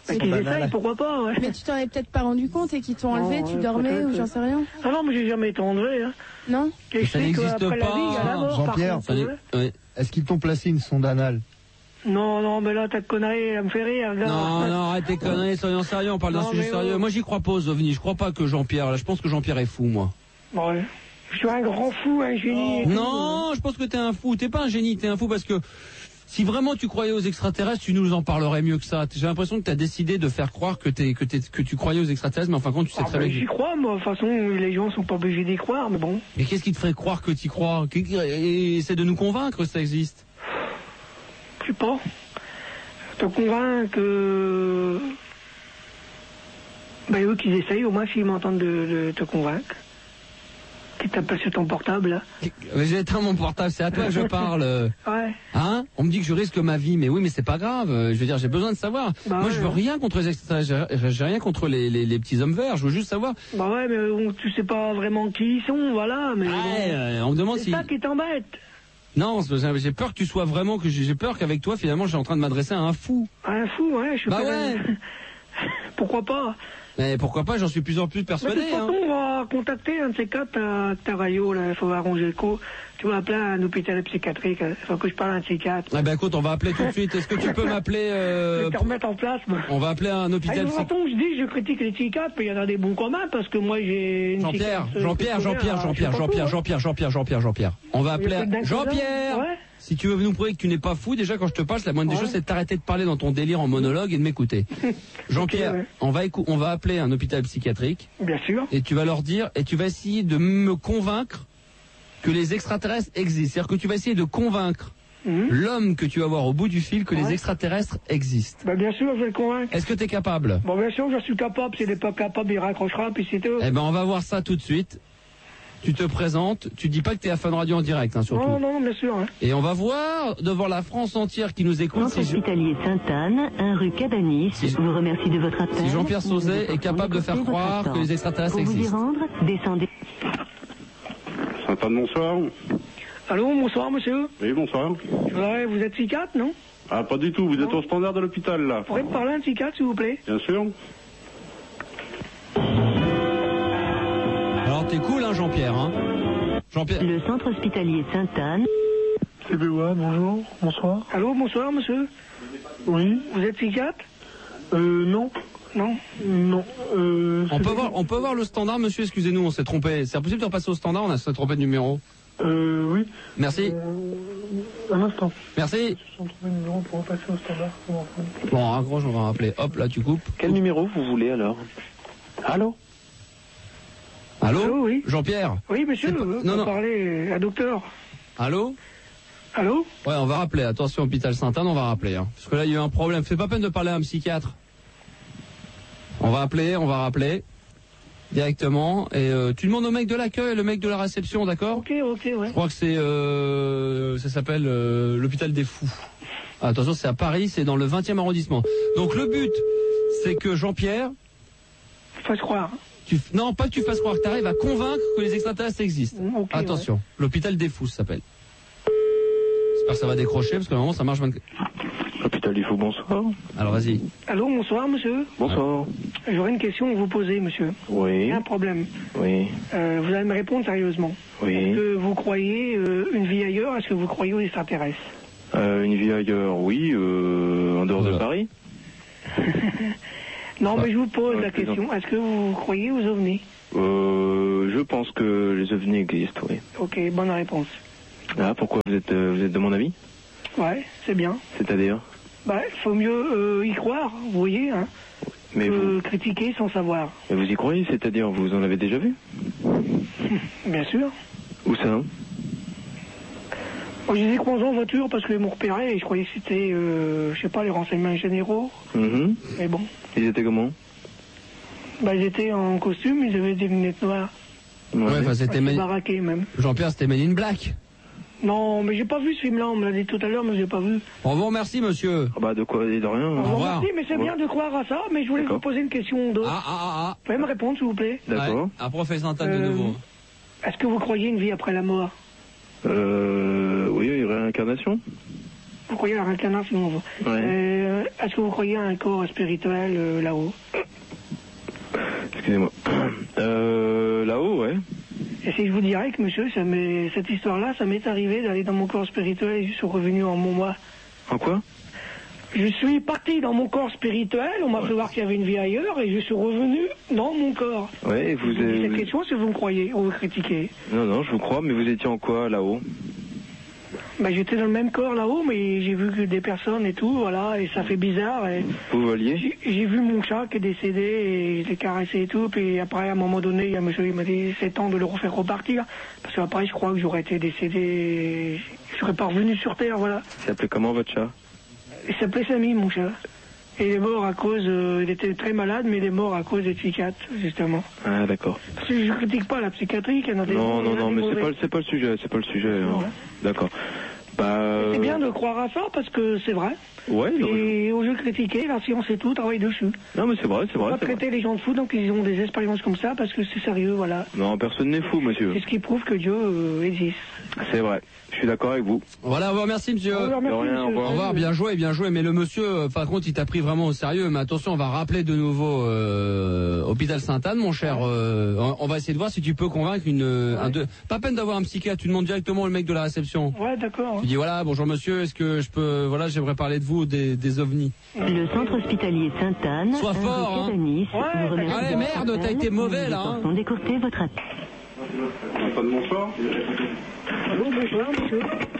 Bah, qu'ils essayent, pourquoi pas, ouais. Mais tu t'en es peut-être pas rendu compte et qu'ils t'ont enlevé, Non, tu ouais, dormais peut-être. ou j'en sais rien. Ah non, mais j'ai jamais été enlevé, hein. Non. Et je Ça sais n'existe qu'après la pas, vie, il y a la mort, par Jean-Pierre. contre, Ça n'est- ouais. ouais. Est-ce qu'ils t'ont placé une sonde anale? Non, non, mais là, ta connerie, elle me fait rire, gars. Non, non, arrête tes conneries, soyons sérieux, on parle d'un Non, sujet mais sérieux. ouais. Moi, j'y crois pas aux ovnis, je crois pas que Jean-Pierre, là, je pense que Jean-Pierre est fou, moi. Ouais. Je suis un grand fou, un génie. et tout. Non, je pense que t'es un fou, t'es pas un génie, t'es un fou parce que si vraiment tu croyais aux extraterrestres, tu nous en parlerais mieux que ça. J'ai l'impression que t'as décidé de faire croire que, t'es, que, t'es, que tu croyais aux extraterrestres, mais en fin de compte, tu sais Ah, très bah, bien que... j'y crois, moi. De toute façon, les gens sont pas obligés d'y croire, mais bon. Mais qu'est-ce qui te ferait croire que t'y crois? Et essaie de nous convaincre que ça existe. Je sais pas. Te convainc que... Bah, eux qu'ils essayent, au moins, s'ils m'entendent de, de te convaincre. Qui t'appelle sur ton portable, là. Mais j'ai éteint mon portable, c'est à toi que je parle. Ouais. Hein? On me dit que je risque ma vie, mais oui, mais c'est pas grave. Je veux dire, j'ai besoin de savoir. Bah Moi, ouais, je veux ouais. rien contre les extraterrestres, j'ai j'ai rien contre les, les, les petits hommes verts. Je veux juste savoir. Bah ouais, mais bon, tu sais pas vraiment qui ils sont, voilà. Mais Ouais, bon. euh, on me demande C'est si. ça qui t'embête. Non, c'est- j'ai j'ai peur que tu sois vraiment, que j'ai j'ai peur qu'avec toi, finalement, je suis en train de m'adresser à un fou. Un fou, ouais. Je suis Bah pas- ouais. Pourquoi pas? Mais pourquoi pas? J'en suis plus en plus Mais de persuadé. toute façon, Hein. on va contacter un de ces quatre à ta radio, là. Il faut arranger le coup. Tu vas appeler un hôpital psychiatrique. Il faut que je parle à un psychiatre. Eh ben écoute, on va appeler tout de suite. Est-ce que tu peux m'appeler Je euh, vais te remettre en place, moi. On va appeler un Ah, de hôpital toute psychiatrique. façon, je dis, je critique les psychiatres, mais il y en a des bons communs, parce que moi, j'ai une Jean-Pierre, psychiatre, Jean-Pierre, euh, Jean-Pierre, je sais Jean-Pierre, pas Jean-Pierre, quoi, Jean-Pierre, Jean-Pierre, Jean-Pierre, Jean-Pierre. On va Il y a appeler plus d'un Jean-Pierre. Ouais. Si tu veux nous prouver que tu n'es pas fou, déjà quand je te parle, la moindre des Ouais. choses, c'est de t'arrêter de parler dans ton délire en monologue et de m'écouter. Jean-Pierre, Ok, ouais. on va écou- on va appeler un hôpital psychiatrique Bien sûr. et tu vas leur dire et tu vas essayer de me convaincre que les extraterrestres existent. C'est-à-dire que tu vas essayer de convaincre Mhm. l'homme que tu vas voir au bout du fil que les Ouais. extraterrestres existent. Bah, bien sûr, je vais le convaincre. Est-ce que tu es capable? Bon, bien sûr, je suis capable. S'il n'est pas capable, il raccrochera, puis c'est tout. Eh ben on va voir ça tout de suite. Tu te présentes, tu dis pas que tu es à Fun Radio en direct, hein, surtout. Non, non, non, bien sûr. Hein. Et on va voir devant la France entière qui nous écoute Centre si, je- hospitalier Sainte-Anne, un rue Cadanis, Si je- vous remercie de votre appel. si Jean-Pierre Sauzet Nous est capable de faire écoutez votre croire que attente. les extraterrestres Pour vous y existent. rendre, descendez. Sainte-Anne, bonsoir. Allô, bonsoir, monsieur. Oui, bonsoir. Je voudrais, vous êtes psychiatre, non? Ah, pas du tout, vous êtes au standard de l'hôpital, là. Vous pourriez me parler à un psychiatre, s'il vous plaît? Bien sûr. Alors t'es cool, hein, Jean-Pierre, hein Jean-Pierre. Le centre hospitalier Sainte-Anne. C B O A, bonjour, bonsoir. Allô, bonsoir, monsieur. Oui, Vous êtes psychiatre? euh, non, Non? non, euh... On c'est- peut voir, on peut voir le standard, monsieur. Excusez-nous, on s'est trompé. C'est impossible de repasser au standard. On a s'est trompé de numéro. Euh, oui. Merci, Euh, un instant. merci. Je suis en train de numéro pour repasser au standard. pour entendre. Bon, raccroche, on va rappeler. Hop, là tu coupes. Quel numéro vous voulez alors? Allô? Allô, Allô, oui. Jean-Pierre. Oui, monsieur, C'est pas- vous non, non. parler à docteur. Allô. Allô? Ouais, on va rappeler. Attention, hôpital Sainte-Anne, on va rappeler. Hein. Parce que là, il y a eu un problème. Fais pas peine de parler à un psychiatre. On va appeler, on va rappeler directement. Et euh, tu demandes au mec de l'accueil, le mec de la réception, d'accord? Ok, ok, ouais. Je crois que c'est, euh, ça s'appelle euh, l'hôpital des fous. Ah, attention, c'est à Paris, c'est dans le vingtième arrondissement. Donc le but, c'est que Jean-Pierre, Faut se croire. tu, non, pas que tu fasses croire que tu arrives à convaincre que les extraterrestres existent. Mm, ok, Attention, l'hôpital des fous, ça s'appelle. J'espère que ça va décrocher parce que normalement ça marche. vingt- Hôpital du Fou, bonsoir. Alors vas-y. Allô, bonsoir, monsieur. Bonsoir. J'aurais une question à vous poser, monsieur. Il Oui, y a un problème. oui, Euh, vous allez me répondre sérieusement. Est-ce oui. que vous croyez euh, une vie ailleurs? Est-ce que vous croyez aux extraterrestres? Euh, une vie ailleurs, oui, euh, en dehors Voilà. de Paris. Non, mais je vous pose Ouais, la plaisant. question. Est-ce que vous croyez aux ovnis? Euh, je pense que les ovnis existent, oui. Ok, bonne réponse. Ah, pourquoi vous êtes, euh, vous êtes de mon avis? Ouais, c'est bien. C'est-à-dire? Bah, faut mieux euh, y croire, vous voyez, hein, Mais que vous, critiquer sans savoir. mais vous y croyez, c'est-à-dire, vous en avez déjà vu? Bien sûr. Où ça? Moi, je les ai croisés en voiture parce qu'ils m'ont repéré et je croyais que c'était, euh, je sais pas, les renseignements généraux. Mhm. Mais bon. Ils étaient comment? Bah, ils étaient en costume, ils avaient des lunettes noires. Ouais, enfin c'était Assez Men- baraqués, même. Jean-Pierre, c'était Men in Black. Non, mais j'ai pas vu ce film-là, on me l'a dit tout à l'heure, mais j'ai pas vu. On vous remercie, monsieur. Ah bah de quoi et de rien. Au revoir. Merci, mais c'est Au bien de croire à ça, mais je voulais vous D'accord. poser une question d'autre. Ah, ah, ah, Vous pouvez me répondre, s'il vous plaît? ah. D'accord. Ouais, un professeur Sainte-Anne de Euh, nouveau. Est-ce que vous croyez une vie après la mort? Euh, oui, une réincarnation. Vous croyez à la réincarnation. Vous. Ouais. Euh, est-ce que vous croyez à un corps spirituel euh, là-haut? Excusez-moi. Euh, là-haut, ouais. Et si je vous dirais que, monsieur, ça m'est, cette histoire-là, ça m'est arrivé d'aller dans mon corps spirituel et je suis revenu en mon moi. En quoi? Je suis parti dans mon corps spirituel, on m'a fait voir qu'il y avait une vie ailleurs et je suis revenu dans mon corps. Ouais, et vous Je vous dis avez... cette question si vous me croyez ou vous critiquez. Non, non, je vous crois, mais vous étiez en quoi, là-haut? Ben, j'étais dans le même corps là-haut, mais j'ai vu que des personnes et tout, voilà, et ça fait bizarre. Et Vous voliez? j'ai, j'ai vu mon chat qui est décédé et je l'ai caressé et tout, puis après, à un moment donné, il y a un monsieur qui m'a dit c'est temps de le refaire repartir, parce qu'après, je crois que j'aurais été décédé, et je serais pas revenu sur Terre, voilà. Il s'appelait comment, votre chat? Il s'appelait Samy, mon chat. Et il est mort à cause, euh, il était très malade, mais il est mort à cause des psychiatres, justement. Ah, d'accord. Parce que je critique pas la psychiatrie, qu'il y en a des Non, bons, il y non, en a non, des mais c'est mauvais. pas, c'est pas le sujet, c'est pas le sujet. hein. Ouais. D'accord. Bah... euh, C'est bien de croire à ça, parce que c'est vrai. Ouais, non, Et au lieu de critiquer, la science et tout travaille dessus. non, mais c'est vrai, c'est On vrai. va c'est vrai. traiter les gens de fous, donc ils ont des expériences comme ça, parce que c'est sérieux, voilà. Non, personne n'est fou, monsieur. C'est ce qui prouve que Dieu euh, existe. C'est vrai. Je suis d'accord avec vous. Voilà, vous remercie, monsieur. Au revoir, merci, De rien, monsieur. au revoir. Au revoir, bien joué, bien joué. Mais le monsieur, euh, par contre, il t'a pris vraiment au sérieux. Mais attention, on va rappeler de nouveau euh, Hôpital Sainte-Anne, mon cher. Euh, on on va essayer de voir si tu peux convaincre une, euh, un deux. Pas peine d'avoir un psychiatre. Tu demandes directement le mec de la réception. Ouais, d'accord. Tu dis voilà, bonjour monsieur, est-ce que je peux, voilà, j'aimerais parler de vous, des, des ovnis. Le centre hospitalier Sainte-Anne, Sois un rue fort, hein. Cadanis, Ouais, vous remercie ouais, de merde, votre t'as appel. été mauvais, là, Nous hein. pensons d'écourter votre appel. Sainte-Anne, bonsoir. Allô, bonsoir, monsieur.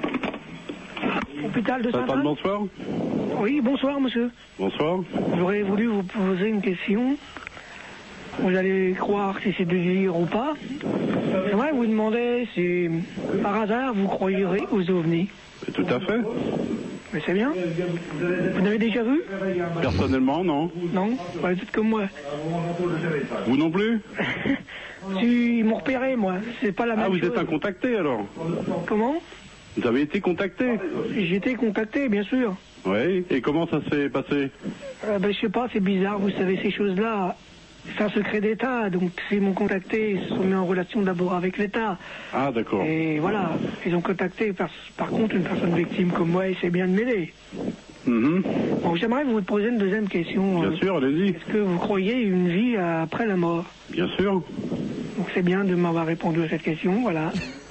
Hôpital de Sainte-Anne, Sainte-Anne. bonsoir. Oui, bonsoir, monsieur. Bonsoir. J'aurais voulu vous poser une question. Vous allez croire si c'est de délire ou pas. J'aimerais vous demander si, par hasard, vous croyerez aux ovnis. Tout à fait. Mais c'est bien. Vous n'avez déjà vu? Personnellement, non. Non? Bah, vous êtes comme moi. Vous non plus? Si, ils m'ont repéré, moi. C'est pas la même Ah, vous chose. êtes un contacté alors? Comment? Vous avez été contacté? J'ai été contacté, bien sûr. Oui. Et comment ça s'est passé? Euh, ben, je sais pas, c'est bizarre, vous savez, ces choses-là, c'est un secret d'État, donc s'ils m'ont contacté, ils se sont mis en relation d'abord avec l'État. Ah, d'accord. Et voilà, ils ont contacté, par, par contre, une personne victime comme moi, et c'est bien de m'aider. Mhm. Bon, j'aimerais vous poser une deuxième question. Bien Euh, sûr, allez-y. Est-ce que vous croyez une vie après la mort? Bien sûr. Donc c'est bien de m'avoir répondu à cette question, voilà.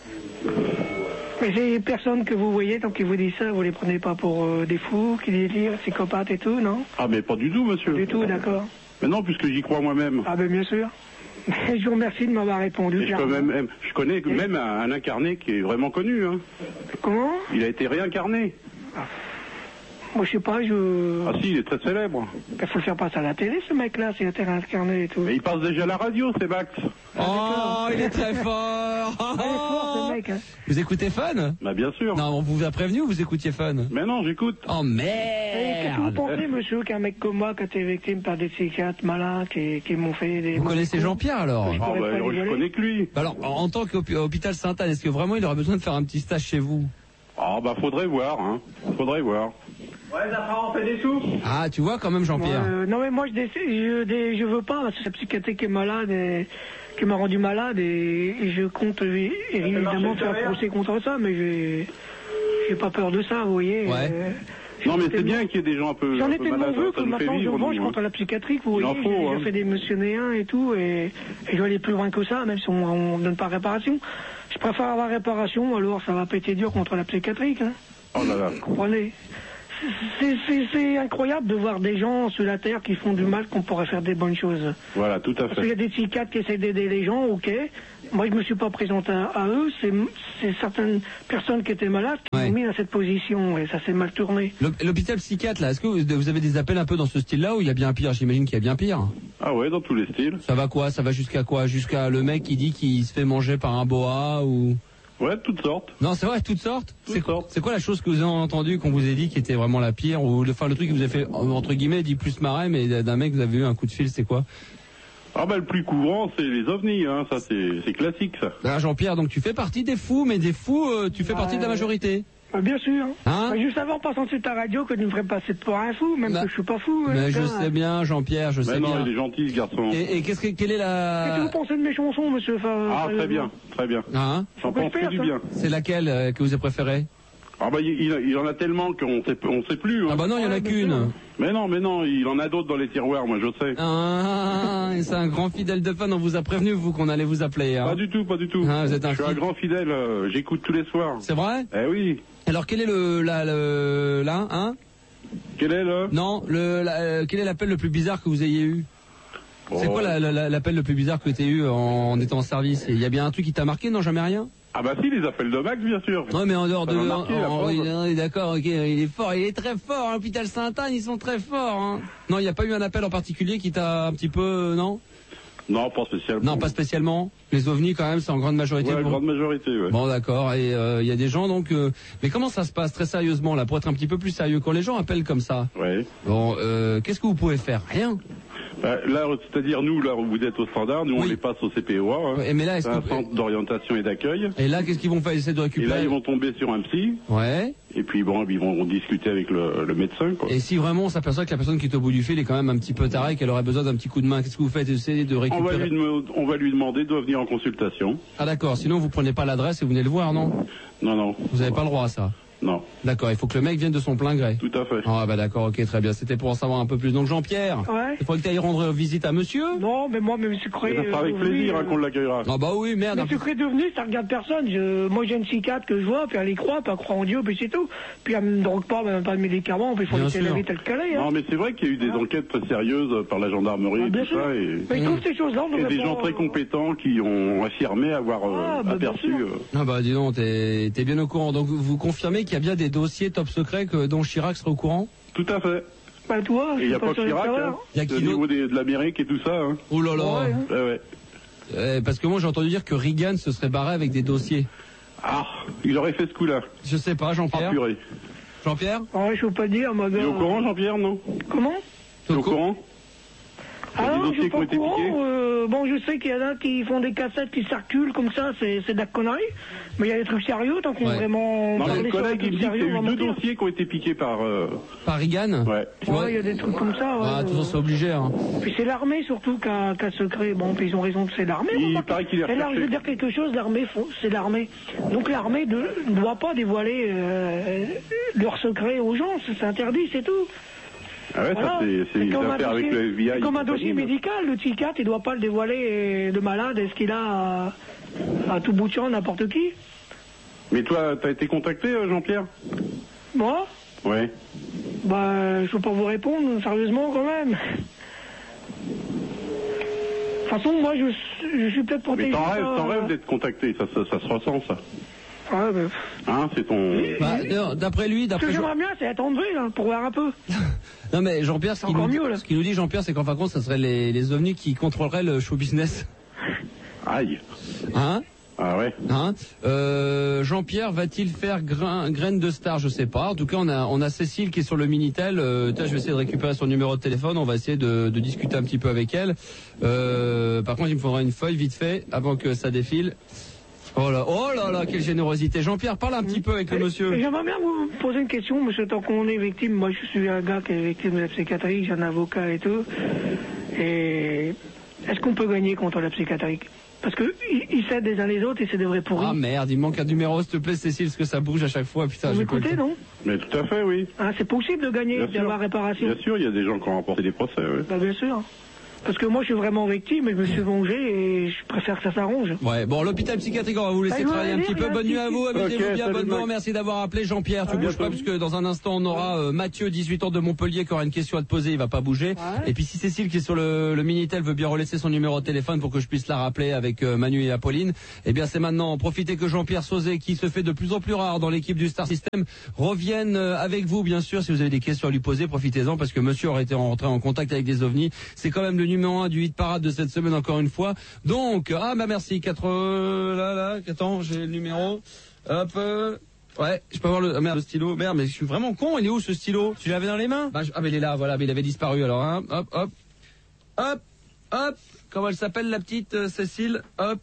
Mais ces personnes que vous voyez, tant qu'ils vous disent ça, vous les prenez pas pour euh, des fous, qui délirent, psychopathes et tout, non? Ah, mais pas du tout, monsieur. Du tout, d'accord. Mais non, puisque j'y crois moi-même. Ah ben bien sûr. Je vous remercie de m'avoir répondu. Et je, peux même, même- je connais même un, un incarné qui est vraiment connu. Hein. Comment? Il a été réincarné. Moi je sais pas, je... Ah si, il est très célèbre. Il faut le faire passer à la télé ce mec-là, s'il a été réincarné et tout. Mais il passe déjà à la radio, c'est Max. Oh, il est très fort. Ah, il est fort ce mec, hein. Vous écoutez Fun? Bah bien sûr. Non, on vous a prévenu ou vous écoutiez Fun? Mais non, j'écoute. Oh Et qu'est-ce que vous merde. pensez, monsieur, qu'un mec comme moi, qui a été victime par des psychiatres malins, qui, qui m'ont fait des... Vous connaissez Jean-Pierre alors? Oui. Ah pourrais bah, pas je rigoler. connais que lui. Bah alors, en en tant qu'hôpital Sainte-Anne, est-ce que vraiment il aurait besoin de faire un petit stage chez vous? Ah bah faudrait voir, hein. Faudrait voir. Ouais, après on fait des sous. Ah, tu vois quand même Jean-Pierre. Euh, non mais moi je, décide, je, dé- je veux pas, parce que c'est la psychiatrie qui est malade et qui m'a rendu malade et, et je compte euh, évidemment faire un procès contre ça, mais j'ai j'ai pas peur de ça, vous voyez. Ouais. euh, Non mais j'ai c'est tellement- bien qu'il y ait des gens un peu, J'en un ai peu tellement malades, vu ça que nous fait maintenant je vivre, mange nous, contre hein. la psychiatrie, vous Il en voyez, faut, j'ai hein. déjà fait des missionnaires et tout, et, et je vais aller plus loin que ça, même si on ne donne pas réparation. Je préfère avoir réparation, alors ça va péter dur contre la psychiatrie, hein. Oh là là. Vous comprenez? C'est- c'est- C'est incroyable de voir des gens sur la terre qui font du mal qu'on pourrait faire des bonnes choses. Voilà, tout à Parce qu'il y a fait. des psychiatres qui essaient d'aider les gens, ok. Moi, je me suis pas présenté à, à eux. C'est c'est certaines personnes qui étaient malades qui Ouais. m'ont mis dans cette position et ça s'est mal tourné. L'hôp- L'hôpital psychiatre là, est-ce que vous vous avez des appels un peu dans ce style-là ou il y a bien pire? J'imagine qu'il y a bien pire. Ah ouais, dans tous les styles. Ça va quoi? Ça va jusqu'à quoi? Jusqu'à le mec qui dit qu'il se fait manger par un boa ou... Ouais, de toutes sortes. Non, c'est vrai, toutes sortes. Toutes C'est quoi, sortes. c'est quoi la chose que vous avez entendu qu'on vous ait dit qui était vraiment la pire ou le, enfin, le truc qui vous a fait entre guillemets dit plus marrer, mais d'un mec vous avez eu un coup de fil, c'est quoi? Ah bah le plus courant, c'est les ovnis, hein. Ça c'est c'est classique, ça. Ah, Jean-Pierre, donc tu fais partie des fous, mais des fous, euh, tu fais partie de la majorité. Euh, bien sûr. Hein? Mais juste avant, passant sur ta radio, que tu me ferais passer pour un fou, même Bah, que je suis pas fou. Mais hein, je putain. sais bien, Jean-Pierre, je sais Mais non, bien. il est gentil, ce garçon. Et, et qu'est-ce que, quelle est Qu'est-ce que vous la... pensez de mes chansons, monsieur? Enfin, Ah, très sérieusement bien, très bien. Hein? J'en Faut que pense je que fasse, du hein. bien. C'est laquelle euh, que vous avez préférée? Ah bah il, il, il en a tellement qu'on sait, on sait plus. Hein. Ah bah non, il y en a qu'une. Mais non, mais non, il en a d'autres dans les tiroirs, moi je sais. Ah, c'est un grand fidèle de Fun, on vous a prévenu, vous, qu'on allait vous appeler. Hein. Pas du tout, pas du tout. Ah, vous êtes un je suis un grand fidèle, euh, j'écoute tous les soirs. C'est vrai? Eh oui. Alors quel est le... là, le, là, hein? Quel est le... Non, le, la, euh, quel est l'appel le plus bizarre que vous ayez eu? Oh. C'est quoi la, la, l'appel le plus bizarre que tu as eu en, en étant en service? Il y a bien un truc qui t'a marqué? Non, jamais rien? Ah bah si, les appels de Max, bien sûr. Non, mais en dehors de... Marqué, en, en, oui, d'accord, ok, il est fort, il est très fort, hein, l'hôpital Sainte-Anne, ils sont très forts. Hein. Non, il n'y a pas eu un appel en particulier qui t'a un petit peu... Non? Non, pas spécialement. Non, pas spécialement. Les ovnis, quand même, c'est en grande majorité. Ouais, pour... grande majorité, ouais. Bon, d'accord. Et il euh, y a des gens, donc... Euh... Mais comment ça se passe, très sérieusement, là, pour être un petit peu plus sérieux, quand les gens appellent comme ça? Ouais. Bon, euh, qu'est-ce que vous pouvez faire? Rien. Bah, là, c'est-à-dire nous, là où vous êtes au standard, nous oui. on les passe au C P O A. Hein. Ouais, mais là, est-ce c'est un que... centre d'orientation et d'accueil. Et là, qu'est-ce qu'ils vont faire? Essayer de récupérer? Et là, ils vont tomber sur un psy. Ouais. Et puis bon, ils vont discuter avec le, le médecin, quoi. Et si vraiment on s'aperçoit que la personne qui est au bout du fil est quand même un petit peu tarée, qu'elle aurait besoin d'un petit coup de main, qu'est-ce que vous faites? Essayez de récupérer... On va lui, on va lui demander de venir en consultation. Ah d'accord, sinon vous prenez pas l'adresse et vous venez le voir, non? Non, non. Vous n'avez pas le droit à ça? Non. D'accord, il faut que le mec vienne de son plein gré. Tout à fait. Ah bah d'accord, ok, très bien. C'était pour en savoir un peu plus. Donc Jean-Pierre, ouais. il faudrait que tu ailles rendre visite à monsieur? Non, mais moi, même sucré... Ça sera avec euh, plaisir oui, hein, qu'on l'accueillera. Ah bah oui, merde. Mais sucré devenu, ça regarde personne. Je... Moi, j'ai une psychiatre que je vois, puis elle y croit, puis elle croit en Dieu, puis c'est tout. Puis elle me drogue pas, même pas de médicaments, puis il faut laisser la vie telle qu'elle est. Hein. Non, mais c'est vrai qu'il y a eu des ah. enquêtes très sérieuses par la gendarmerie ah, et tout sûr. ça. Et... Mais ils trouvent ces choses-là, Il y a des gens très compétents qui ont affirmé avoir ah, euh, bah, aperçu... Euh... Ah bah dis donc, t'es, t'es bien au courant. Donc vous confirmez qu'il y a bien des dossiers top secrets que, dont Chirac serait au courant? Tout à fait. Bah toi, il n'y a pas que Chirac, hein. Il y a au niveau des, de l'Amérique et tout ça. Hein. Oh là là. Ouais, hein. ouais, ouais. Euh, parce que moi j'ai entendu dire que Reagan se serait barré avec des dossiers. Ah, il aurait fait ce coup-là. Je sais pas, Jean-Pierre. Ah, purée. Jean-Pierre? Ah ouais, je peux pas dire, moi. Tu es au courant, Jean-Pierre, non? Comment? Tu es au courant? Ah non, je suis pas au courant. Euh, bon, je sais qu'il y en a qui font des cassettes qui circulent comme ça, c'est, c'est de la connerie. Mais il y a des trucs sérieux, tant qu'on ouais. vraiment... Non, le collègue, il me dit qu'il y a eu deux mentir. dossiers qui ont été piqués par... Euh... Par Reagan? Ouais. Tu vois, il y a des trucs comme ça. Ouais. Ah, de toute façon, c'est obligé. Hein. Puis c'est l'armée, surtout, qui a, qui a secret. Bon, puis ils ont raison, c'est l'armée. Il paraît qu'il est recherché. Et là, je veux dire quelque chose, l'armée, c'est l'armée. Donc l'armée ne doit pas dévoiler euh, leurs secrets aux gens, c'est interdit, c'est tout. Ah ouais, voilà. ça c'est, c'est une affaire avec le F B I. C'est comme un dossier médical, le psychiatre, il doit pas le dévoiler, le malade, est-ce qu'il a à, à tout bout de champ n'importe qui? Mais toi, t'as été contacté, Jean-Pierre? Moi? Ouais. Bah, je peux pas vous répondre, sérieusement, quand même. De toute façon, moi, je, je suis peut-être protégé. Mais t'en rêves, ça, t'en euh... rêves d'être contacté, ça, ça, ça se ressent, ça. Ouais, bah... Hein, c'est ton... Bah, non, d'après lui, d'après... Ce que j'aimerais bien, c'est attendre, là, pour voir un peu. Non, mais Jean-Pierre, ce qu'il nous, mieux, ce qu'il nous dit, Jean-Pierre, c'est qu'en fin de compte, ça serait les, les ovnis qui contrôleraient le show business. Aïe. Hein? Ah ouais. Hein euh, Jean-Pierre va-t-il faire grain, graine de star? Je sais pas. En tout cas, on a, on a Cécile qui est sur le Minitel. Euh, je vais essayer de récupérer son numéro de téléphone. On va essayer de, de discuter un petit peu avec elle. Euh, par contre, il me faudra une feuille vite fait avant que ça défile. Oh là, oh là là, quelle générosité. Jean-Pierre, parle un petit peu avec le monsieur. J'aimerais bien vous poser une question, monsieur, tant qu'on est victime. Moi, je suis un gars qui est victime de la psychiatrie, j'ai un avocat et tout. Et est-ce qu'on peut gagner contre la psychiatrie? Parce que ils s'aident les uns les autres et c'est des vrais pourris. Ah merde, il manque un numéro, s'il te plaît, Cécile, parce que ça bouge à chaque fois. Putain, vous j'ai m'écoutez, pas non? Mais tout à fait, oui. Ah, c'est possible de gagner, d'avoir réparation? Bien sûr, il y a des gens qui ont remporté des procès, oui. Bah, bien sûr. Parce que moi, je suis vraiment victime et je me suis vengé et je préfère que ça s'arrange. Ouais, bon, l'hôpital psychiatrique, on va vous laisser bah, travailler un petit peu. Bonne nuit à vous, amusez-vous okay, bien, bonne nuit. Merci d'avoir appelé Jean-Pierre. Tu bouges pas, puisque dans un instant, on aura euh, Mathieu, dix-huit ans de Montpellier, qui aura une question à te poser, il va pas bouger. Ouais. Et puis si Cécile, qui est sur le, le Minitel, veut bien relaisser son numéro de téléphone pour que je puisse la rappeler avec euh, Manu et Apolline, eh bien c'est maintenant. Profitez que Jean-Pierre Sauzet, qui se fait de plus en plus rare dans l'équipe du Star System, revienne euh, avec vous, bien sûr. Si vous avez des questions à lui poser, profitez-en, parce que monsieur aurait été rentré en contact avec des ovnis. C'est quand même le numéro un du hit parade de cette semaine, encore une fois. Donc, ah bah merci, quatre, euh, là, là, attends, j'ai le numéro. Hop, euh, ouais, je peux avoir le, ah, merde, le stylo. Merde, mais je suis vraiment con, il est où ce stylo? Tu l'avais dans les mains? Bah, je, ah, mais il est là, voilà, mais il avait disparu alors, hein. Hop, hop, hop, hop. Comment elle s'appelle, la petite euh, Cécile? Hop,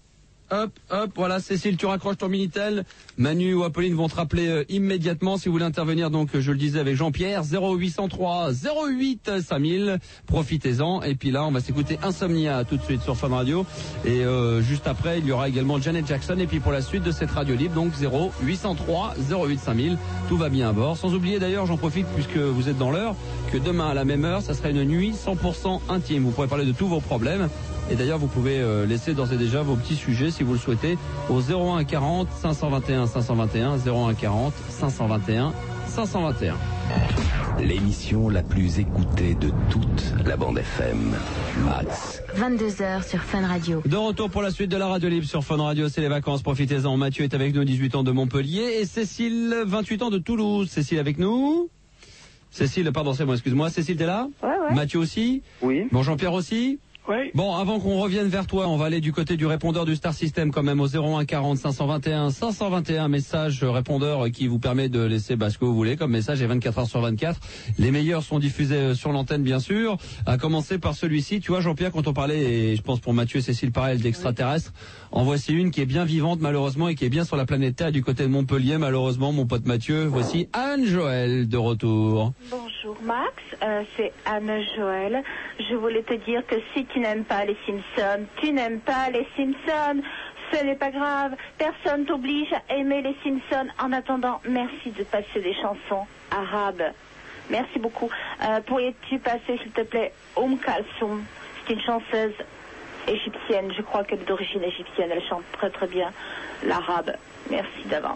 hop, hop, voilà, Cécile, tu raccroches ton Minitel. Manu ou Apolline vont te rappeler euh, immédiatement si vous voulez intervenir. Donc, je le disais avec Jean-Pierre, zéro huit cent trois zéro huit cinq mille. Profitez-en. Et puis là, on va s'écouter Insomnia tout de suite sur Fun Radio. Et euh, juste après, il y aura également Janet Jackson. Et puis pour la suite de cette radio libre, donc zéro huit cent trois zéro huit cinq mille. Tout va bien à bord. Sans oublier d'ailleurs, j'en profite puisque vous êtes dans l'heure, que demain à la même heure, ça sera une nuit cent pour cent intime. Vous pourrez parler de tous vos problèmes. Et d'ailleurs, vous pouvez euh, laisser d'ores et déjà vos petits sujets si vous le souhaitez au zéro un quarante cinq cent vingt et un cinq cent vingt et un, zéro un quarante cinq cent vingt et un cinq cent vingt et un. L'émission la plus écoutée de toute la bande F M. Max. vingt-deux heures sur Fun Radio. De retour pour la suite de la radio libre sur Fun Radio, c'est les vacances, profitez-en. Mathieu est avec nous, dix-huit ans de Montpellier, et Cécile, vingt-huit ans de Toulouse. Cécile avec nous. Cécile, pardon, c'est moi, excuse-moi. Cécile, t'es là? Ouais, ouais. Mathieu aussi? Oui. Bon, Jean-Pierre aussi? Oui. Bon, avant qu'on revienne vers toi, on va aller du côté du répondeur du Star System quand même au zéro un quarante cinq cent vingt et un cinq cent vingt et un, message répondeur qui vous permet de laisser bah, ce que vous voulez comme message et vingt-quatre heures sur vingt-quatre. Les meilleurs sont diffusés sur l'antenne bien sûr, à commencer par celui-ci. Tu vois Jean-Pierre, quand on parlait, et je pense pour Mathieu et Cécile pareil, d'extraterrestres, en voici une qui est bien vivante malheureusement et qui est bien sur la planète Terre du côté de Montpellier malheureusement, mon pote Mathieu. Voici Anne-Joëlle de retour. Bonjour Max, euh, c'est Anne-Joëlle. Je voulais te dire que si tu n'aimes pas les Simpsons, tu n'aimes pas les Simpsons. Ce n'est pas grave, personne t'oblige à aimer les Simpsons. En attendant, merci de passer des chansons arabes. Merci beaucoup. Euh, pourrais-tu passer, s'il te plaît, Oum Kalsoum? C'est une chanteuse égyptienne, je crois qu'elle est d'origine égyptienne, elle chante très très bien l'arabe. Merci d'avance.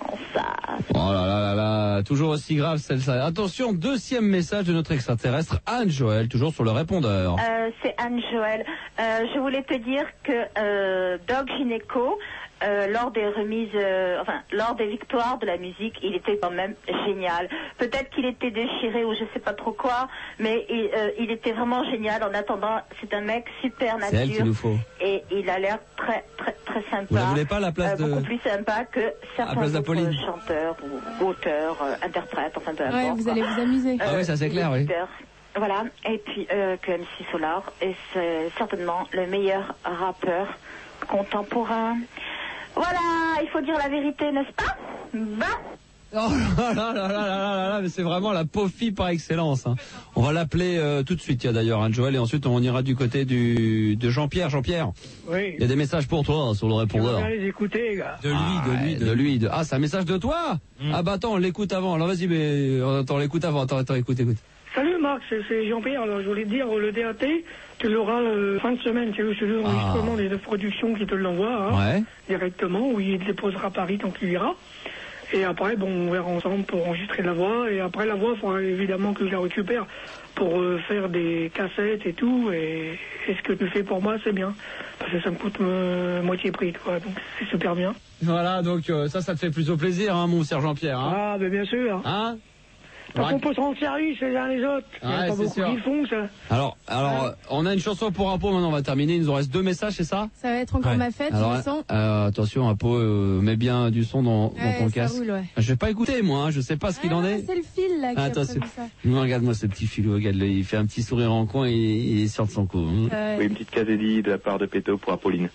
Oh là là là là, toujours aussi grave celle-là. Attention, deuxième message de notre extraterrestre, Anne-Joëlle, toujours sur le répondeur. Euh, c'est Anne-Joëlle. Euh, je voulais te dire que euh, Doc Gynéco, euh, lors des remises, euh, enfin, lors des victoires de la musique, il était quand même génial. Peut-être qu'il était déchiré ou je sais pas trop quoi, mais il, euh, il était vraiment génial. En attendant, c'est un mec super nature. C'est elle qu'il nous faut. Et il a l'air très, très, très sympa. Vous la voulez pas à la place euh, de... Beaucoup plus sympa que certains autres chanteurs ou auteurs, euh, interprètes, enfin peu importe. Ouais, vous allez vous amuser. Ah oui, ça c'est clair, oui. Voilà, et puis euh, que M C Solar, et c'est certainement le meilleur rappeur contemporain. Voilà, il faut dire la vérité, n'est-ce pas? Ben. Oh là là là là là là là, mais c'est vraiment la pauvre fille par excellence. Hein. On va l'appeler euh, tout de suite, il y a d'ailleurs Anne-Joëlle, et ensuite on ira du côté du de Jean-Pierre. Jean-Pierre, oui. Il y a des messages pour toi sur le répondeur. Je vais les écouter, gars. De lui, ah, de lui, de, de lui. De... Ah, c'est un message de toi mm. Ah bah attends, on l'écoute avant. Alors vas-y, mais attends, on l'écoute avant. Attends, attends, écoute, écoute. Salut Marc, c'est Jean-Pierre. Alors je voulais te dire, le D A T, tu l'auras euh, fin de semaine. C'est le enregistrement ah. des de production qui te l'envoie hein, ouais. directement, où il te déposera à Paris tant qu'il ira. Et après, bon, on verra ensemble pour enregistrer la voix. Et après la voix, il faudra évidemment que je la récupère pour euh, faire des cassettes et tout. Et, et ce que tu fais pour moi, c'est bien. Parce que ça me coûte euh, moitié prix, quoi. Donc c'est super bien. Voilà, donc euh, ça, ça te fait plutôt plaisir, hein, mon cher Jean-Pierre. Hein. Ah, mais bien sûr. Hein Parce qu'on peut se rendre service les uns les autres. Il n'y a ouais, pas beaucoup sûr. qui le font, ça. Alors, alors ouais. on a une chanson pour Apo, maintenant on va terminer. Il nous en reste deux messages, c'est ça? Ça va être encore ouais. ma fête, alors, du son. Euh, attention, Apo, euh, mets bien du son dans, ouais, dans ton ça casque. roule, ouais. Je vais pas écouter, moi, hein, je sais pas ce qu'il ah, en est. C'est le fil, là, qui Attends, a prévu ça. Regarde-moi ce petit filou, regarde-le, il fait un petit sourire en coin et il est sûr de son coup. Hein. Ouais. Oui, une petite casédie de la part de Péto pour Apolline.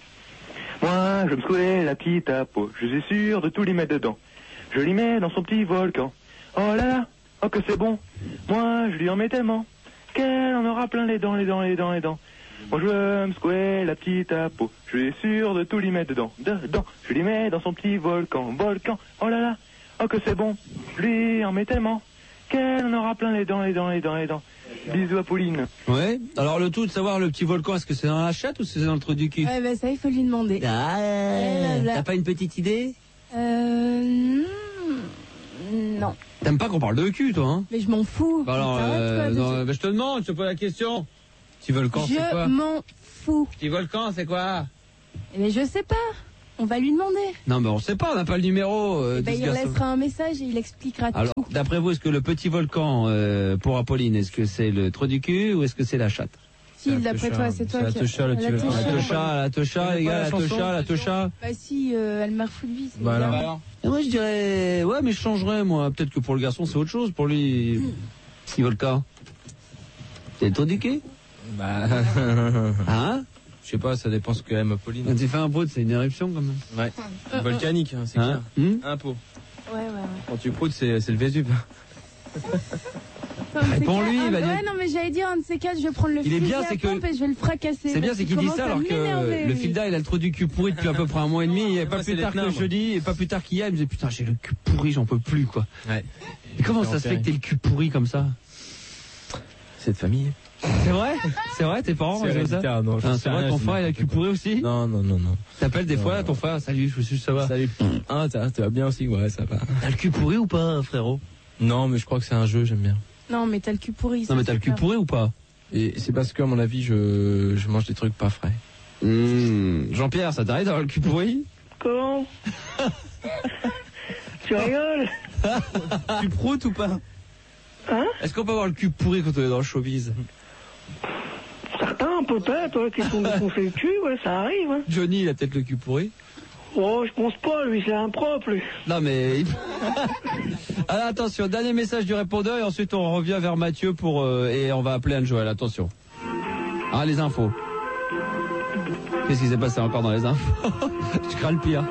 Moi, je me secouais la petite Apo, je suis sûr de tout lui mettre dedans. Je l'y mets dans son petit volcan. Oh là là, oh que c'est bon. Moi, je lui en mets tellement qu'elle en aura plein les dents, les dents, les dents, les dents. Moi, je veux me secouer la petite Apo, je suis sûr de tout lui mettre dedans. Dedans, je lui mets dans son petit volcan. Volcan, oh là là, oh que c'est bon. Je lui en mets tellement qu'elle en aura plein les dents, les dents, les dents, les dents. Bisous à Pauline. Ouais. Alors le tout de savoir le petit volcan, est-ce que c'est dans la chatte ou c'est dans le trou du cul? Ouais, bah ça, il faut lui demander. Ah, t'as pas une petite idée? Euh... Non. T'aimes pas qu'on parle de cul, toi, hein? Mais je m'en fous. Bah alors, euh, non, bah je te demande, je te pose la question. Petit volcan, c'est quoi? Je m'en fous. Petit volcan, c'est quoi? Mais je sais pas. On va lui demander. Non, mais on sait pas, on n'a pas le numéro. Euh, bah, il garçon. laissera un message et il expliquera alors, tout. D'après vous, est-ce que le petit volcan, euh, pour Apolline, est-ce que c'est le trou du cul ou est-ce que c'est la chatte? Si, d'après toi, c'est toi qui... La tocha, le petit volcan. La tocha, la tocha, les gars, la tocha, la tocha. Bah si, euh, elle m'a foutu de vie. Bah alors, alors. Et moi, je dirais, ouais, mais je changerais, moi. Peut-être que pour le garçon, c'est autre chose. Pour lui, mmh. petit volcan. C'est le trou du cul? Bah... hein? Je sais pas, ça dépend ce qu'aime Pauline. Quand tu fais un prout, c'est une éruption quand même. Ouais. Volcanique, hein, c'est Hein clair. Hmm Un pot. Ouais, ouais, ouais. Quand tu proutes, c'est c'est le Vésuve. Un de ces Réponds-lui, quatre- il va un- dire- Ouais, non, mais j'allais dire, un de ces quatre, je vais prendre le Il est fusil bien, à c'est que- pompe et je vais le fracasser. C'est bien, parce c'est qu'il dit commence ça à alors que m'énerver, le lui. Filda il a le trou du cul pourri depuis à peu près un mois et demi. Et pas moi, plus c'est tard les que pneus, moi. jeudi et pas plus tard qu'hier, il me disait putain j'ai le cul pourri, j'en peux plus quoi. Ouais. Et comment ça se fait que t'es le cul pourri comme ça? C'est de famille. C'est vrai? C'est vrai, tes parents C'est ils font ça? héréditaire, non, j'en Ah, sais c'est vrai, rien, ton je frère il a le cul pourri aussi? Non, non, non, non. T'appelles des Non, fois non. ton frère, salut, je suis ça va. Salut. Ah, ça ça va bien aussi, ouais, ça va. T'as le cul pourri ou pas, frérot? Non, mais je crois que c'est un jeu, j'aime bien. Non, mais t'as le cul pourri. Non ça, mais t'as c'est le cul clair. pourri ou pas? Et c'est parce que, à mon avis, je, je mange des trucs pas frais. Mmh. Jean-Pierre, ça t'arrive d'avoir le cul pourri? Comment? Tu rigoles? Tu proutes ou pas? Hein? Est-ce qu'on peut avoir le cul pourri quand on est dans le showbiz? Certains, peut-être, ouais, qui sont défoncés le cul, ouais, ça arrive, hein. Johnny, il a peut-être le cul pourri. Oh, je pense pas, lui, c'est impropre, lui. Non mais... Alors attention, dernier message du répondeur et ensuite on revient vers Mathieu pour euh, et on va appeler Anne-Joël, attention. Ah, les infos. Qu'est-ce qui s'est passé encore dans les infos? Je crains le pire.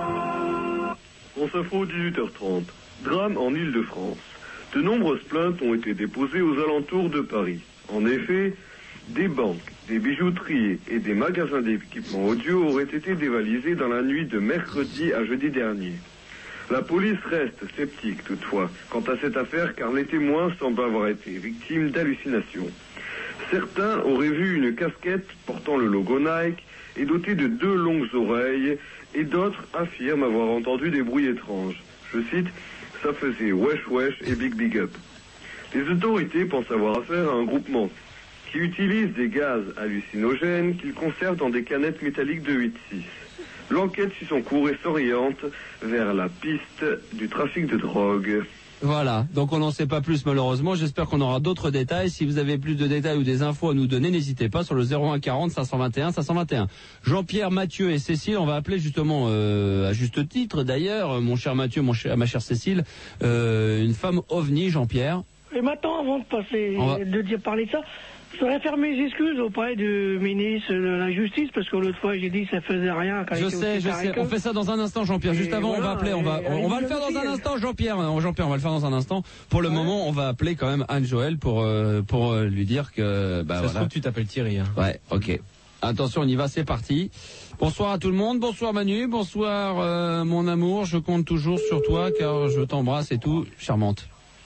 On s'info dix-huit heures trente. Drame en Île-de-France. De nombreuses plaintes ont été déposées aux alentours de Paris. En effet, des banques, des bijouteries et des magasins d'équipements audio auraient été dévalisés dans la nuit de mercredi à jeudi dernier. La police reste sceptique toutefois quant à cette affaire car les témoins semblent avoir été victimes d'hallucinations. Certains auraient vu une casquette portant le logo Nike et dotée de deux longues oreilles et d'autres affirment avoir entendu des bruits étranges. Je cite, ça faisait wesh wesh et big big up. Les autorités pensent avoir affaire à un groupement qui utilise des gaz hallucinogènes qu'ils conservent dans des canettes métalliques de huit six. L'enquête suit son cours et s'oriente vers la piste du trafic de drogue. Voilà, donc on n'en sait pas plus malheureusement, j'espère qu'on aura d'autres détails. Si vous avez plus de détails ou des infos à nous donner, n'hésitez pas sur le zéro un quarante cinq cent vingt et un cinq cent vingt et un. Jean-Pierre, Mathieu et Cécile, on va appeler justement, euh, à juste titre d'ailleurs, mon cher Mathieu, mon cher, ma chère Cécile, euh, une femme ovni, Jean-Pierre. Et maintenant, avant de passer, On va- de dire parler de ça, je voudrais faire mes excuses auprès du ministre de la Justice, parce que l'autre fois, j'ai dit que ça faisait rien. Quand il Je était sais, aussi je carré sais. que- On fait ça dans un instant, Jean-Pierre. Juste Et avant, on voilà, va appeler. On va, et- on va et le faire dans un aussi, instant, Jean-Pierre. Non, Jean-Pierre, on va le faire dans un instant. Pour le moment, on va appeler quand même Anne-Joël pour euh, pour euh, lui dire que bah Ça se voilà. trouve, tu t'appelles Thierry. Hein. Ouais, ok. Attention, on y va, c'est parti. Bonsoir à tout le monde. Bonsoir Manu. Bonsoir euh, mon amour. Je compte toujours sur toi car je t'embrasse et tout. Charmante.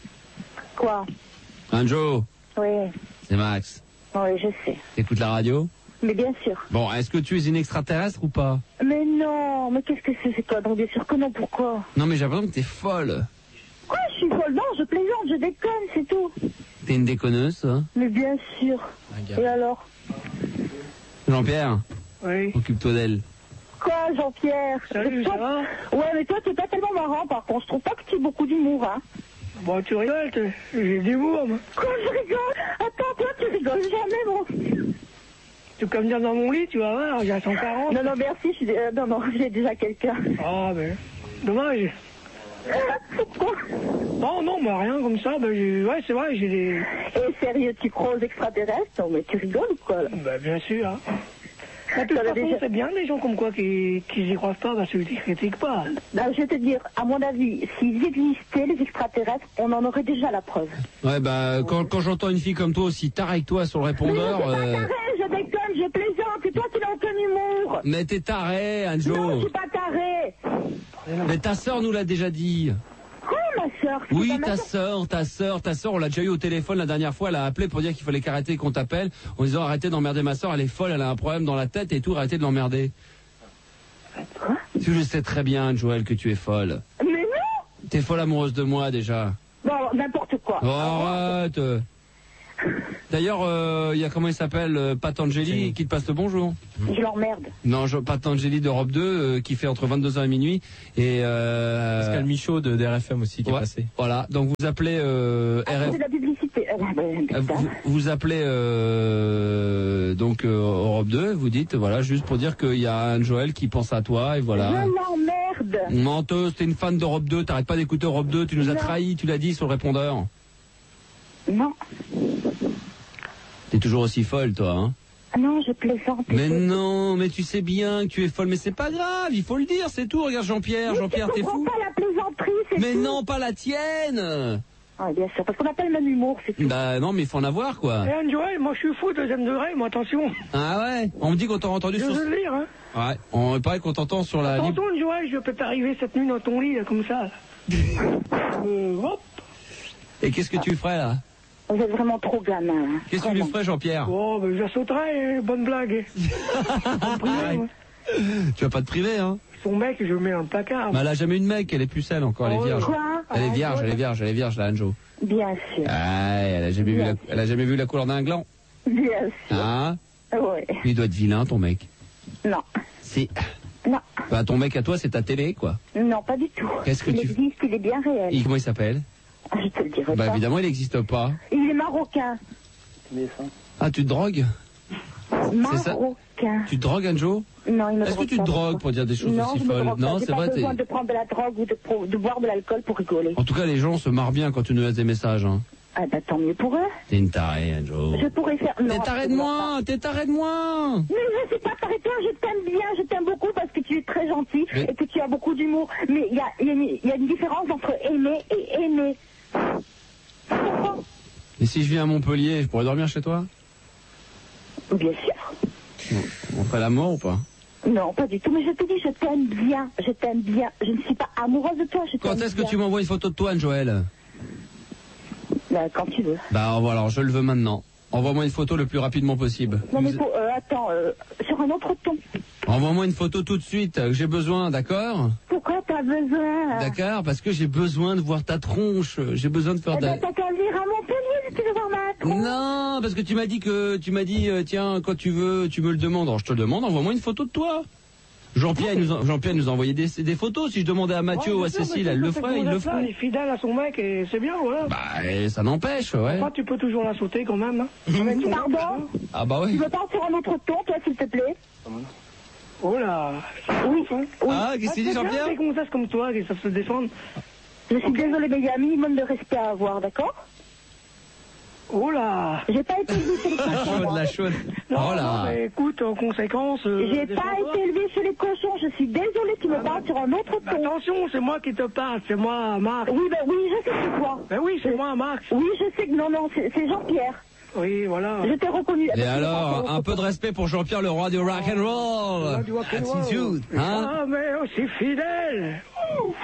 Quoi? Anjo, Oui, c'est Max. oui, je sais. T'écoutes la radio? Mais bien sûr. Bon, est-ce que tu es une extraterrestre ou pas? Mais non, mais qu'est-ce que c'est, c'est quoi? Donc bien sûr que non, pourquoi? Non, mais j'ai l'impression que t'es folle. Quoi, je suis folle? Non, je plaisante, je déconne, c'est tout. T'es une déconneuse, toi. Mais bien sûr. Et alors? Jean-Pierre, Oui. occupe-toi d'elle. Quoi, Jean-Pierre? Salut, Toi- ça va? Ouais, mais toi, t'es pas tellement marrant, par contre. Je trouve pas que tu aies beaucoup d'humour, hein. Bon, tu rigoles, t'es- j'ai de l'humour, moi. Quoi, je rigole? Attends, toi, tu rigoles jamais, mon. Tu peux me dire dans mon lit, tu vas voir, j'ai cent quarante. Non, non, merci, je suis... euh, non, non, j'ai déjà quelqu'un. Ah, ben, dommage. Pourquoi? Non, non, bah rien comme ça, ben, j'ai... ouais, c'est vrai, j'ai des... Et sérieux, tu crois aux extraterrestres? Non, mais tu rigoles ou quoi, là? Bah, bien sûr, hein. De toute T'en as façon, déjà- c'est bien des gens comme quoi qui qui y croient pas, parce qu'ils ne critiquent pas. Non, je vais te dire, à mon avis, s'ils existaient, les extraterrestres, on en aurait déjà la preuve. Ouais, bah, quand, quand j'entends une fille comme toi aussi tard avec toi sur le répondeur, Mais je suis euh... pas taré, je déconne, je plaisante, c'est toi qui n'as aucun humour. mais t'es taré, Non, je Anjo. suis pas taré. Mais ta sœur nous l'a déjà dit. Quoi, ma soeur? Oui, ta sœur, ta sœur, ta sœur, on l'a déjà eu au téléphone la dernière fois, elle a appelé pour dire qu'il fallait qu'arrêter qu'on t'appelle, en disant arrêtez d'emmerder ma sœur, elle est folle, elle a un problème dans la tête et tout, arrêtez de l'emmerder. Quoi? Tu le sais très bien, Joël, que tu es folle. Mais non. T'es folle amoureuse de moi déjà. Bon, n'importe quoi. Oh, arrête. D'ailleurs, il euh, y a comment il s'appelle, euh, Patangeli, qui te passe le bonjour. Je l'emmerde. Non, je, Patangeli d'Europe deux, euh, qui fait entre vingt-deux heures et minuit. Et euh, Pascal Michaud de D R F M aussi qui ouais, est passé. Voilà, donc vous appelez euh, Ah, R F... c'est de la publicité. Euh, ben, Euh, putain. Vous, vous appelez euh, donc euh, Europe deux, vous dites voilà juste pour dire qu'il y a un Joël qui pense à toi et voilà. Je l'emmerde. Menteuse, t'es une fan d'Europe deux, t'arrêtes pas d'écouter Europe deux, tu nous as Non. trahis, tu l'as dit sur le répondeur. Non. T'es toujours aussi folle toi, hein. Non, je plaisante. Mais non, mais tu sais bien que tu es folle, mais c'est pas grave, il faut le dire, c'est tout. Regarde Jean-Pierre, Mais Jean-Pierre, tu t'es fou. comprends pas la plaisanterie, c'est Mais tout. non, pas la tienne. Ah, bien sûr, parce qu'on n'a pas le même humour, c'est tout. Bah non, mais il faut en avoir, quoi. Eh, Joël, moi je suis fou, deuxième degré, moi attention. Ah ouais, on me dit qu'on t'a entendu Je sur... veux le dire, hein. Ouais, on paraît qu'on t'entend sur la... Attention, Joël, je peux t'arriver cette nuit dans ton lit, là, comme ça. euh, hop. Et qu'est-ce que tu ferais, là? Vous êtes vraiment trop gamin. Hein. Qu'est-ce que tu lui ferais, Jean-Pierre? Oh, ben je la sauterais, bonne blague. Privé, moi. Tu vas pas te priver, hein? Son mec, je le mets dans le placard. Bah, elle a jamais eu de mec, elle est pucelle encore, elle est Oh, vierge. quoi Elle est Ah, vierge, quoi elle est vierge, elle est vierge, la Anjo. Bien sûr. Ah, elle a jamais vu la, elle a jamais vu la couleur d'un gland. Bien sûr. Hein? Ouais. Il doit être vilain, ton mec. Non. C'est... Non. Bah, ton mec à toi, c'est ta télé, quoi. Non, pas du tout. Qu'est-ce que il tu- existe, il est bien réel. Et comment il s'appelle? Ah, je te le dirai Bah, pas. évidemment, il n'existe pas. Il est marocain. Ah, tu te drogues? C'est ça? Marocain. Tu te drogues, Anjo? Non, il me Est-ce que drogue tu te pas, drogues moi. pour dire des choses non, aussi je me folles? drogue Non, pas. c'est J'ai vrai, pas t'es... besoin de prendre de la drogue ou de, pro- de boire de l'alcool pour rigoler. En tout cas, les gens se marrent bien quand tu nous laisses des messages, hein. Ah bah tant mieux pour eux. T'es une tarée, Anjo. Je pourrais faire... Non, T'es taré de moi! T'es taré de moi! Mais je sais pas, arrête-toi, je t'aime bien, je t'aime beaucoup parce que tu es très gentil Mais- et que tu as beaucoup d'humour. Mais il y a, il y, a une- il y a une différence entre aimer et aimer. Tu comprends? Et si je viens à Montpellier, je pourrais dormir chez toi? Bien sûr. On, on ferait l'amour ou pas? Non, pas du tout, mais je te dis, je t'aime bien, je t'aime bien. Je ne suis pas amoureuse de toi, je t'aime Quand est-ce que bien. tu m'envoies une photo de toi, Joël? Bah, quand tu veux. Bah, voilà, alors je le veux maintenant. Envoie-moi une photo le plus rapidement possible. Non, mais faut, euh, attends, euh, sur un autre ton. Envoie-moi une photo tout de suite, que j'ai besoin, d'accord? Pourquoi t'as besoin? D'accord, parce que j'ai besoin de voir ta tronche. J'ai besoin de faire Eh de... ben, t'as qu'à venir à Montpellier si tu veux voir ma tronche. Non, parce que tu m'as dit que tu m'as dit euh, tiens, quand tu veux, tu me le demandes. Alors je te le demande, envoie-moi une photo de toi. Jean-Pierre nous a, Jean-Pierre nous a envoyé des, des photos. Si je demandais à Mathieu Ouais, ou à bien sûr, Cécile, mais elle le c'est ferait, il qu'on le a ça, ferait. Il est fidèle à son mec et c'est bien, voilà. Bah, et ça n'empêche, ouais. Enfin, tu peux toujours la sauter quand même. Hein. Avec ton Pardon? Ah bah Tu oui. veux pas sur un autre ton, toi, s'il te plaît? Oh là. Oui. Ah, qu'est-ce qu'il dit, Jean-Pierre? C'est comme ça, c'est comme toi, qui savent se défendre. Je suis désolée, mais il y a un minimum de respect à avoir, d'accord? Oh là. J'ai pas été élevée chez les La cochons. chaude, moi. la chaude. Non, Oh non, là. mais écoute, en conséquence... euh, J'ai pas défends-toi. été élevée chez les cochons, je suis désolée, tu me parles sur un autre ton. Attention, c'est moi qui te parle, c'est moi, Marc. Oui, ben oui, je sais que c'est toi. Ben oui, c'est moi, Marc. Oui, je sais que non, non, c'est c'est Jean-Pierre. Oui, voilà. Je t'ai reconnu. Et alors, un peu de respect pour Jean-Pierre, le roi du rock and roll. Du rock'n'roll. Attitude, hein? Jamais aussi fidèle. Ouh.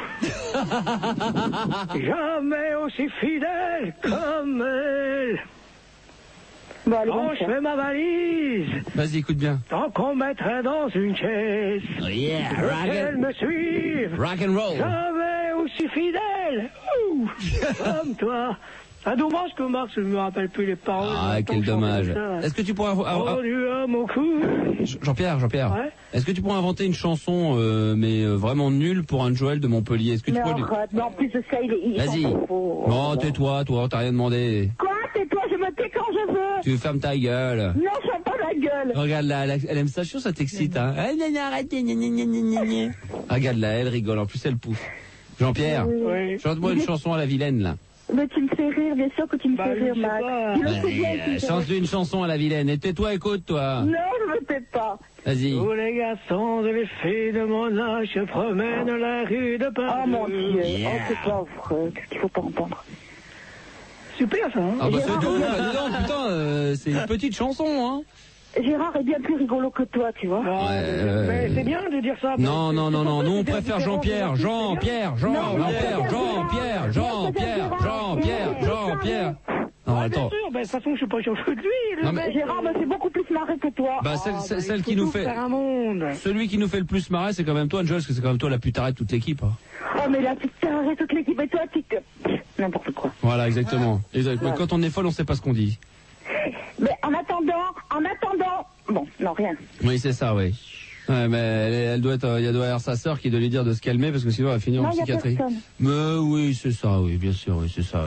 Jamais aussi fidèle comme elle. Bon, allez, Quand bon, je fais ma valise, Vas-y, écoute bien. tant qu'on mettrait dans une chaise, Oh yeah, rock qu'elle and, me suive, rock and roll. jamais aussi fidèle. Ouh. Comme toi. Ah, dommage que Marc, je ne me rappelle plus les paroles. Ah, J'entends quel chanter dommage. ça. Est-ce que tu pourrais... ah, ah, Oh, du homme au cou. Jean-Pierre, Jean-Pierre, Ouais. est-ce que tu pourrais inventer une chanson, euh, mais euh, vraiment nulle pour un Joël de Montpellier? Est-ce que tu Mais pourrais lui... arrête, mais en plus de ça, il est... il Vas-y. s'en fout. Non, tais-toi, toi, t'as rien demandé. Quoi? Tais-toi, je me tais quand je veux. Tu fermes ta gueule. Non, je ferme pas la gueule. Regarde là, elle, elle aime ça, je suis sûr, ça t'excite, hein. Eh, gna, gna, arrêtez, gna, gna, gna, gna, gna, gna. Regarde là, elle rigole, en plus elle pouffe. Jean-Pierre, Oui. chante-moi une chanson à la vilaine, là. Mais tu me fais rire, bien sûr que tu me Bah, fais je rire, sais Max. pas. Tu le sais Vas-y, bien, euh, tu me fais chante-lui rire. une chanson à la vilaine. Et tais-toi, écoute, toi. Non, je me tais pas. Vas-y. Tous les garçons et les filles de mon âge se promènent la rue de Paris. Oh mon Dieu, Yeah. oh c'est pas vrai, qu'est-ce qu'il faut pas entendre. Super ça, hein. Ah bah c'est Gérard, tout, Gérard. bah dis donc, putain, euh, c'est une petite chanson, hein. Gérard est bien plus rigolo que toi, tu vois. Ah, Ouais, mais- ouais. mais c'est bien de dire ça. Non, mais non, c'est non, pour non, ça nous on que c'est préfère différent Jean-Pierre, des autres, Jean-Pierre, Non, Jean-Pierre, non, Jean-Pierre, non, Jean-Pierre, non, Jean-Pierre, non, Jean-Pierre. Non, Ah, bien attends. sûr, ben, de toute façon, je suis pas chauffeur de lui. le Non, mais- mec. Gérard me fait beaucoup plus marrer que toi. Bah, celle, Ah, celle- ben, celle il qui faut nous tout fait, faire un monde. celui qui nous fait le plus marrer, c'est quand même toi, Joel, parce que c'est quand même toi la plus tarée de toute l'équipe, hein. Oh, mais là, tu t'arrêtes toute l'équipe et toi, tu te... N'importe quoi. Voilà, exactement. Exact. Mais quand on est folle, on sait pas ce qu'on dit. Mais en attendant, en attendant... Bon, non, rien. Oui, c'est ça, oui. Ouais, mais elle, elle doit être, euh, il doit y avoir sa sœur qui doit lui dire de se calmer parce que sinon elle va finir Non, en y a psychiatrie. personne. Mais oui, c'est ça, oui, bien sûr, oui, c'est ça.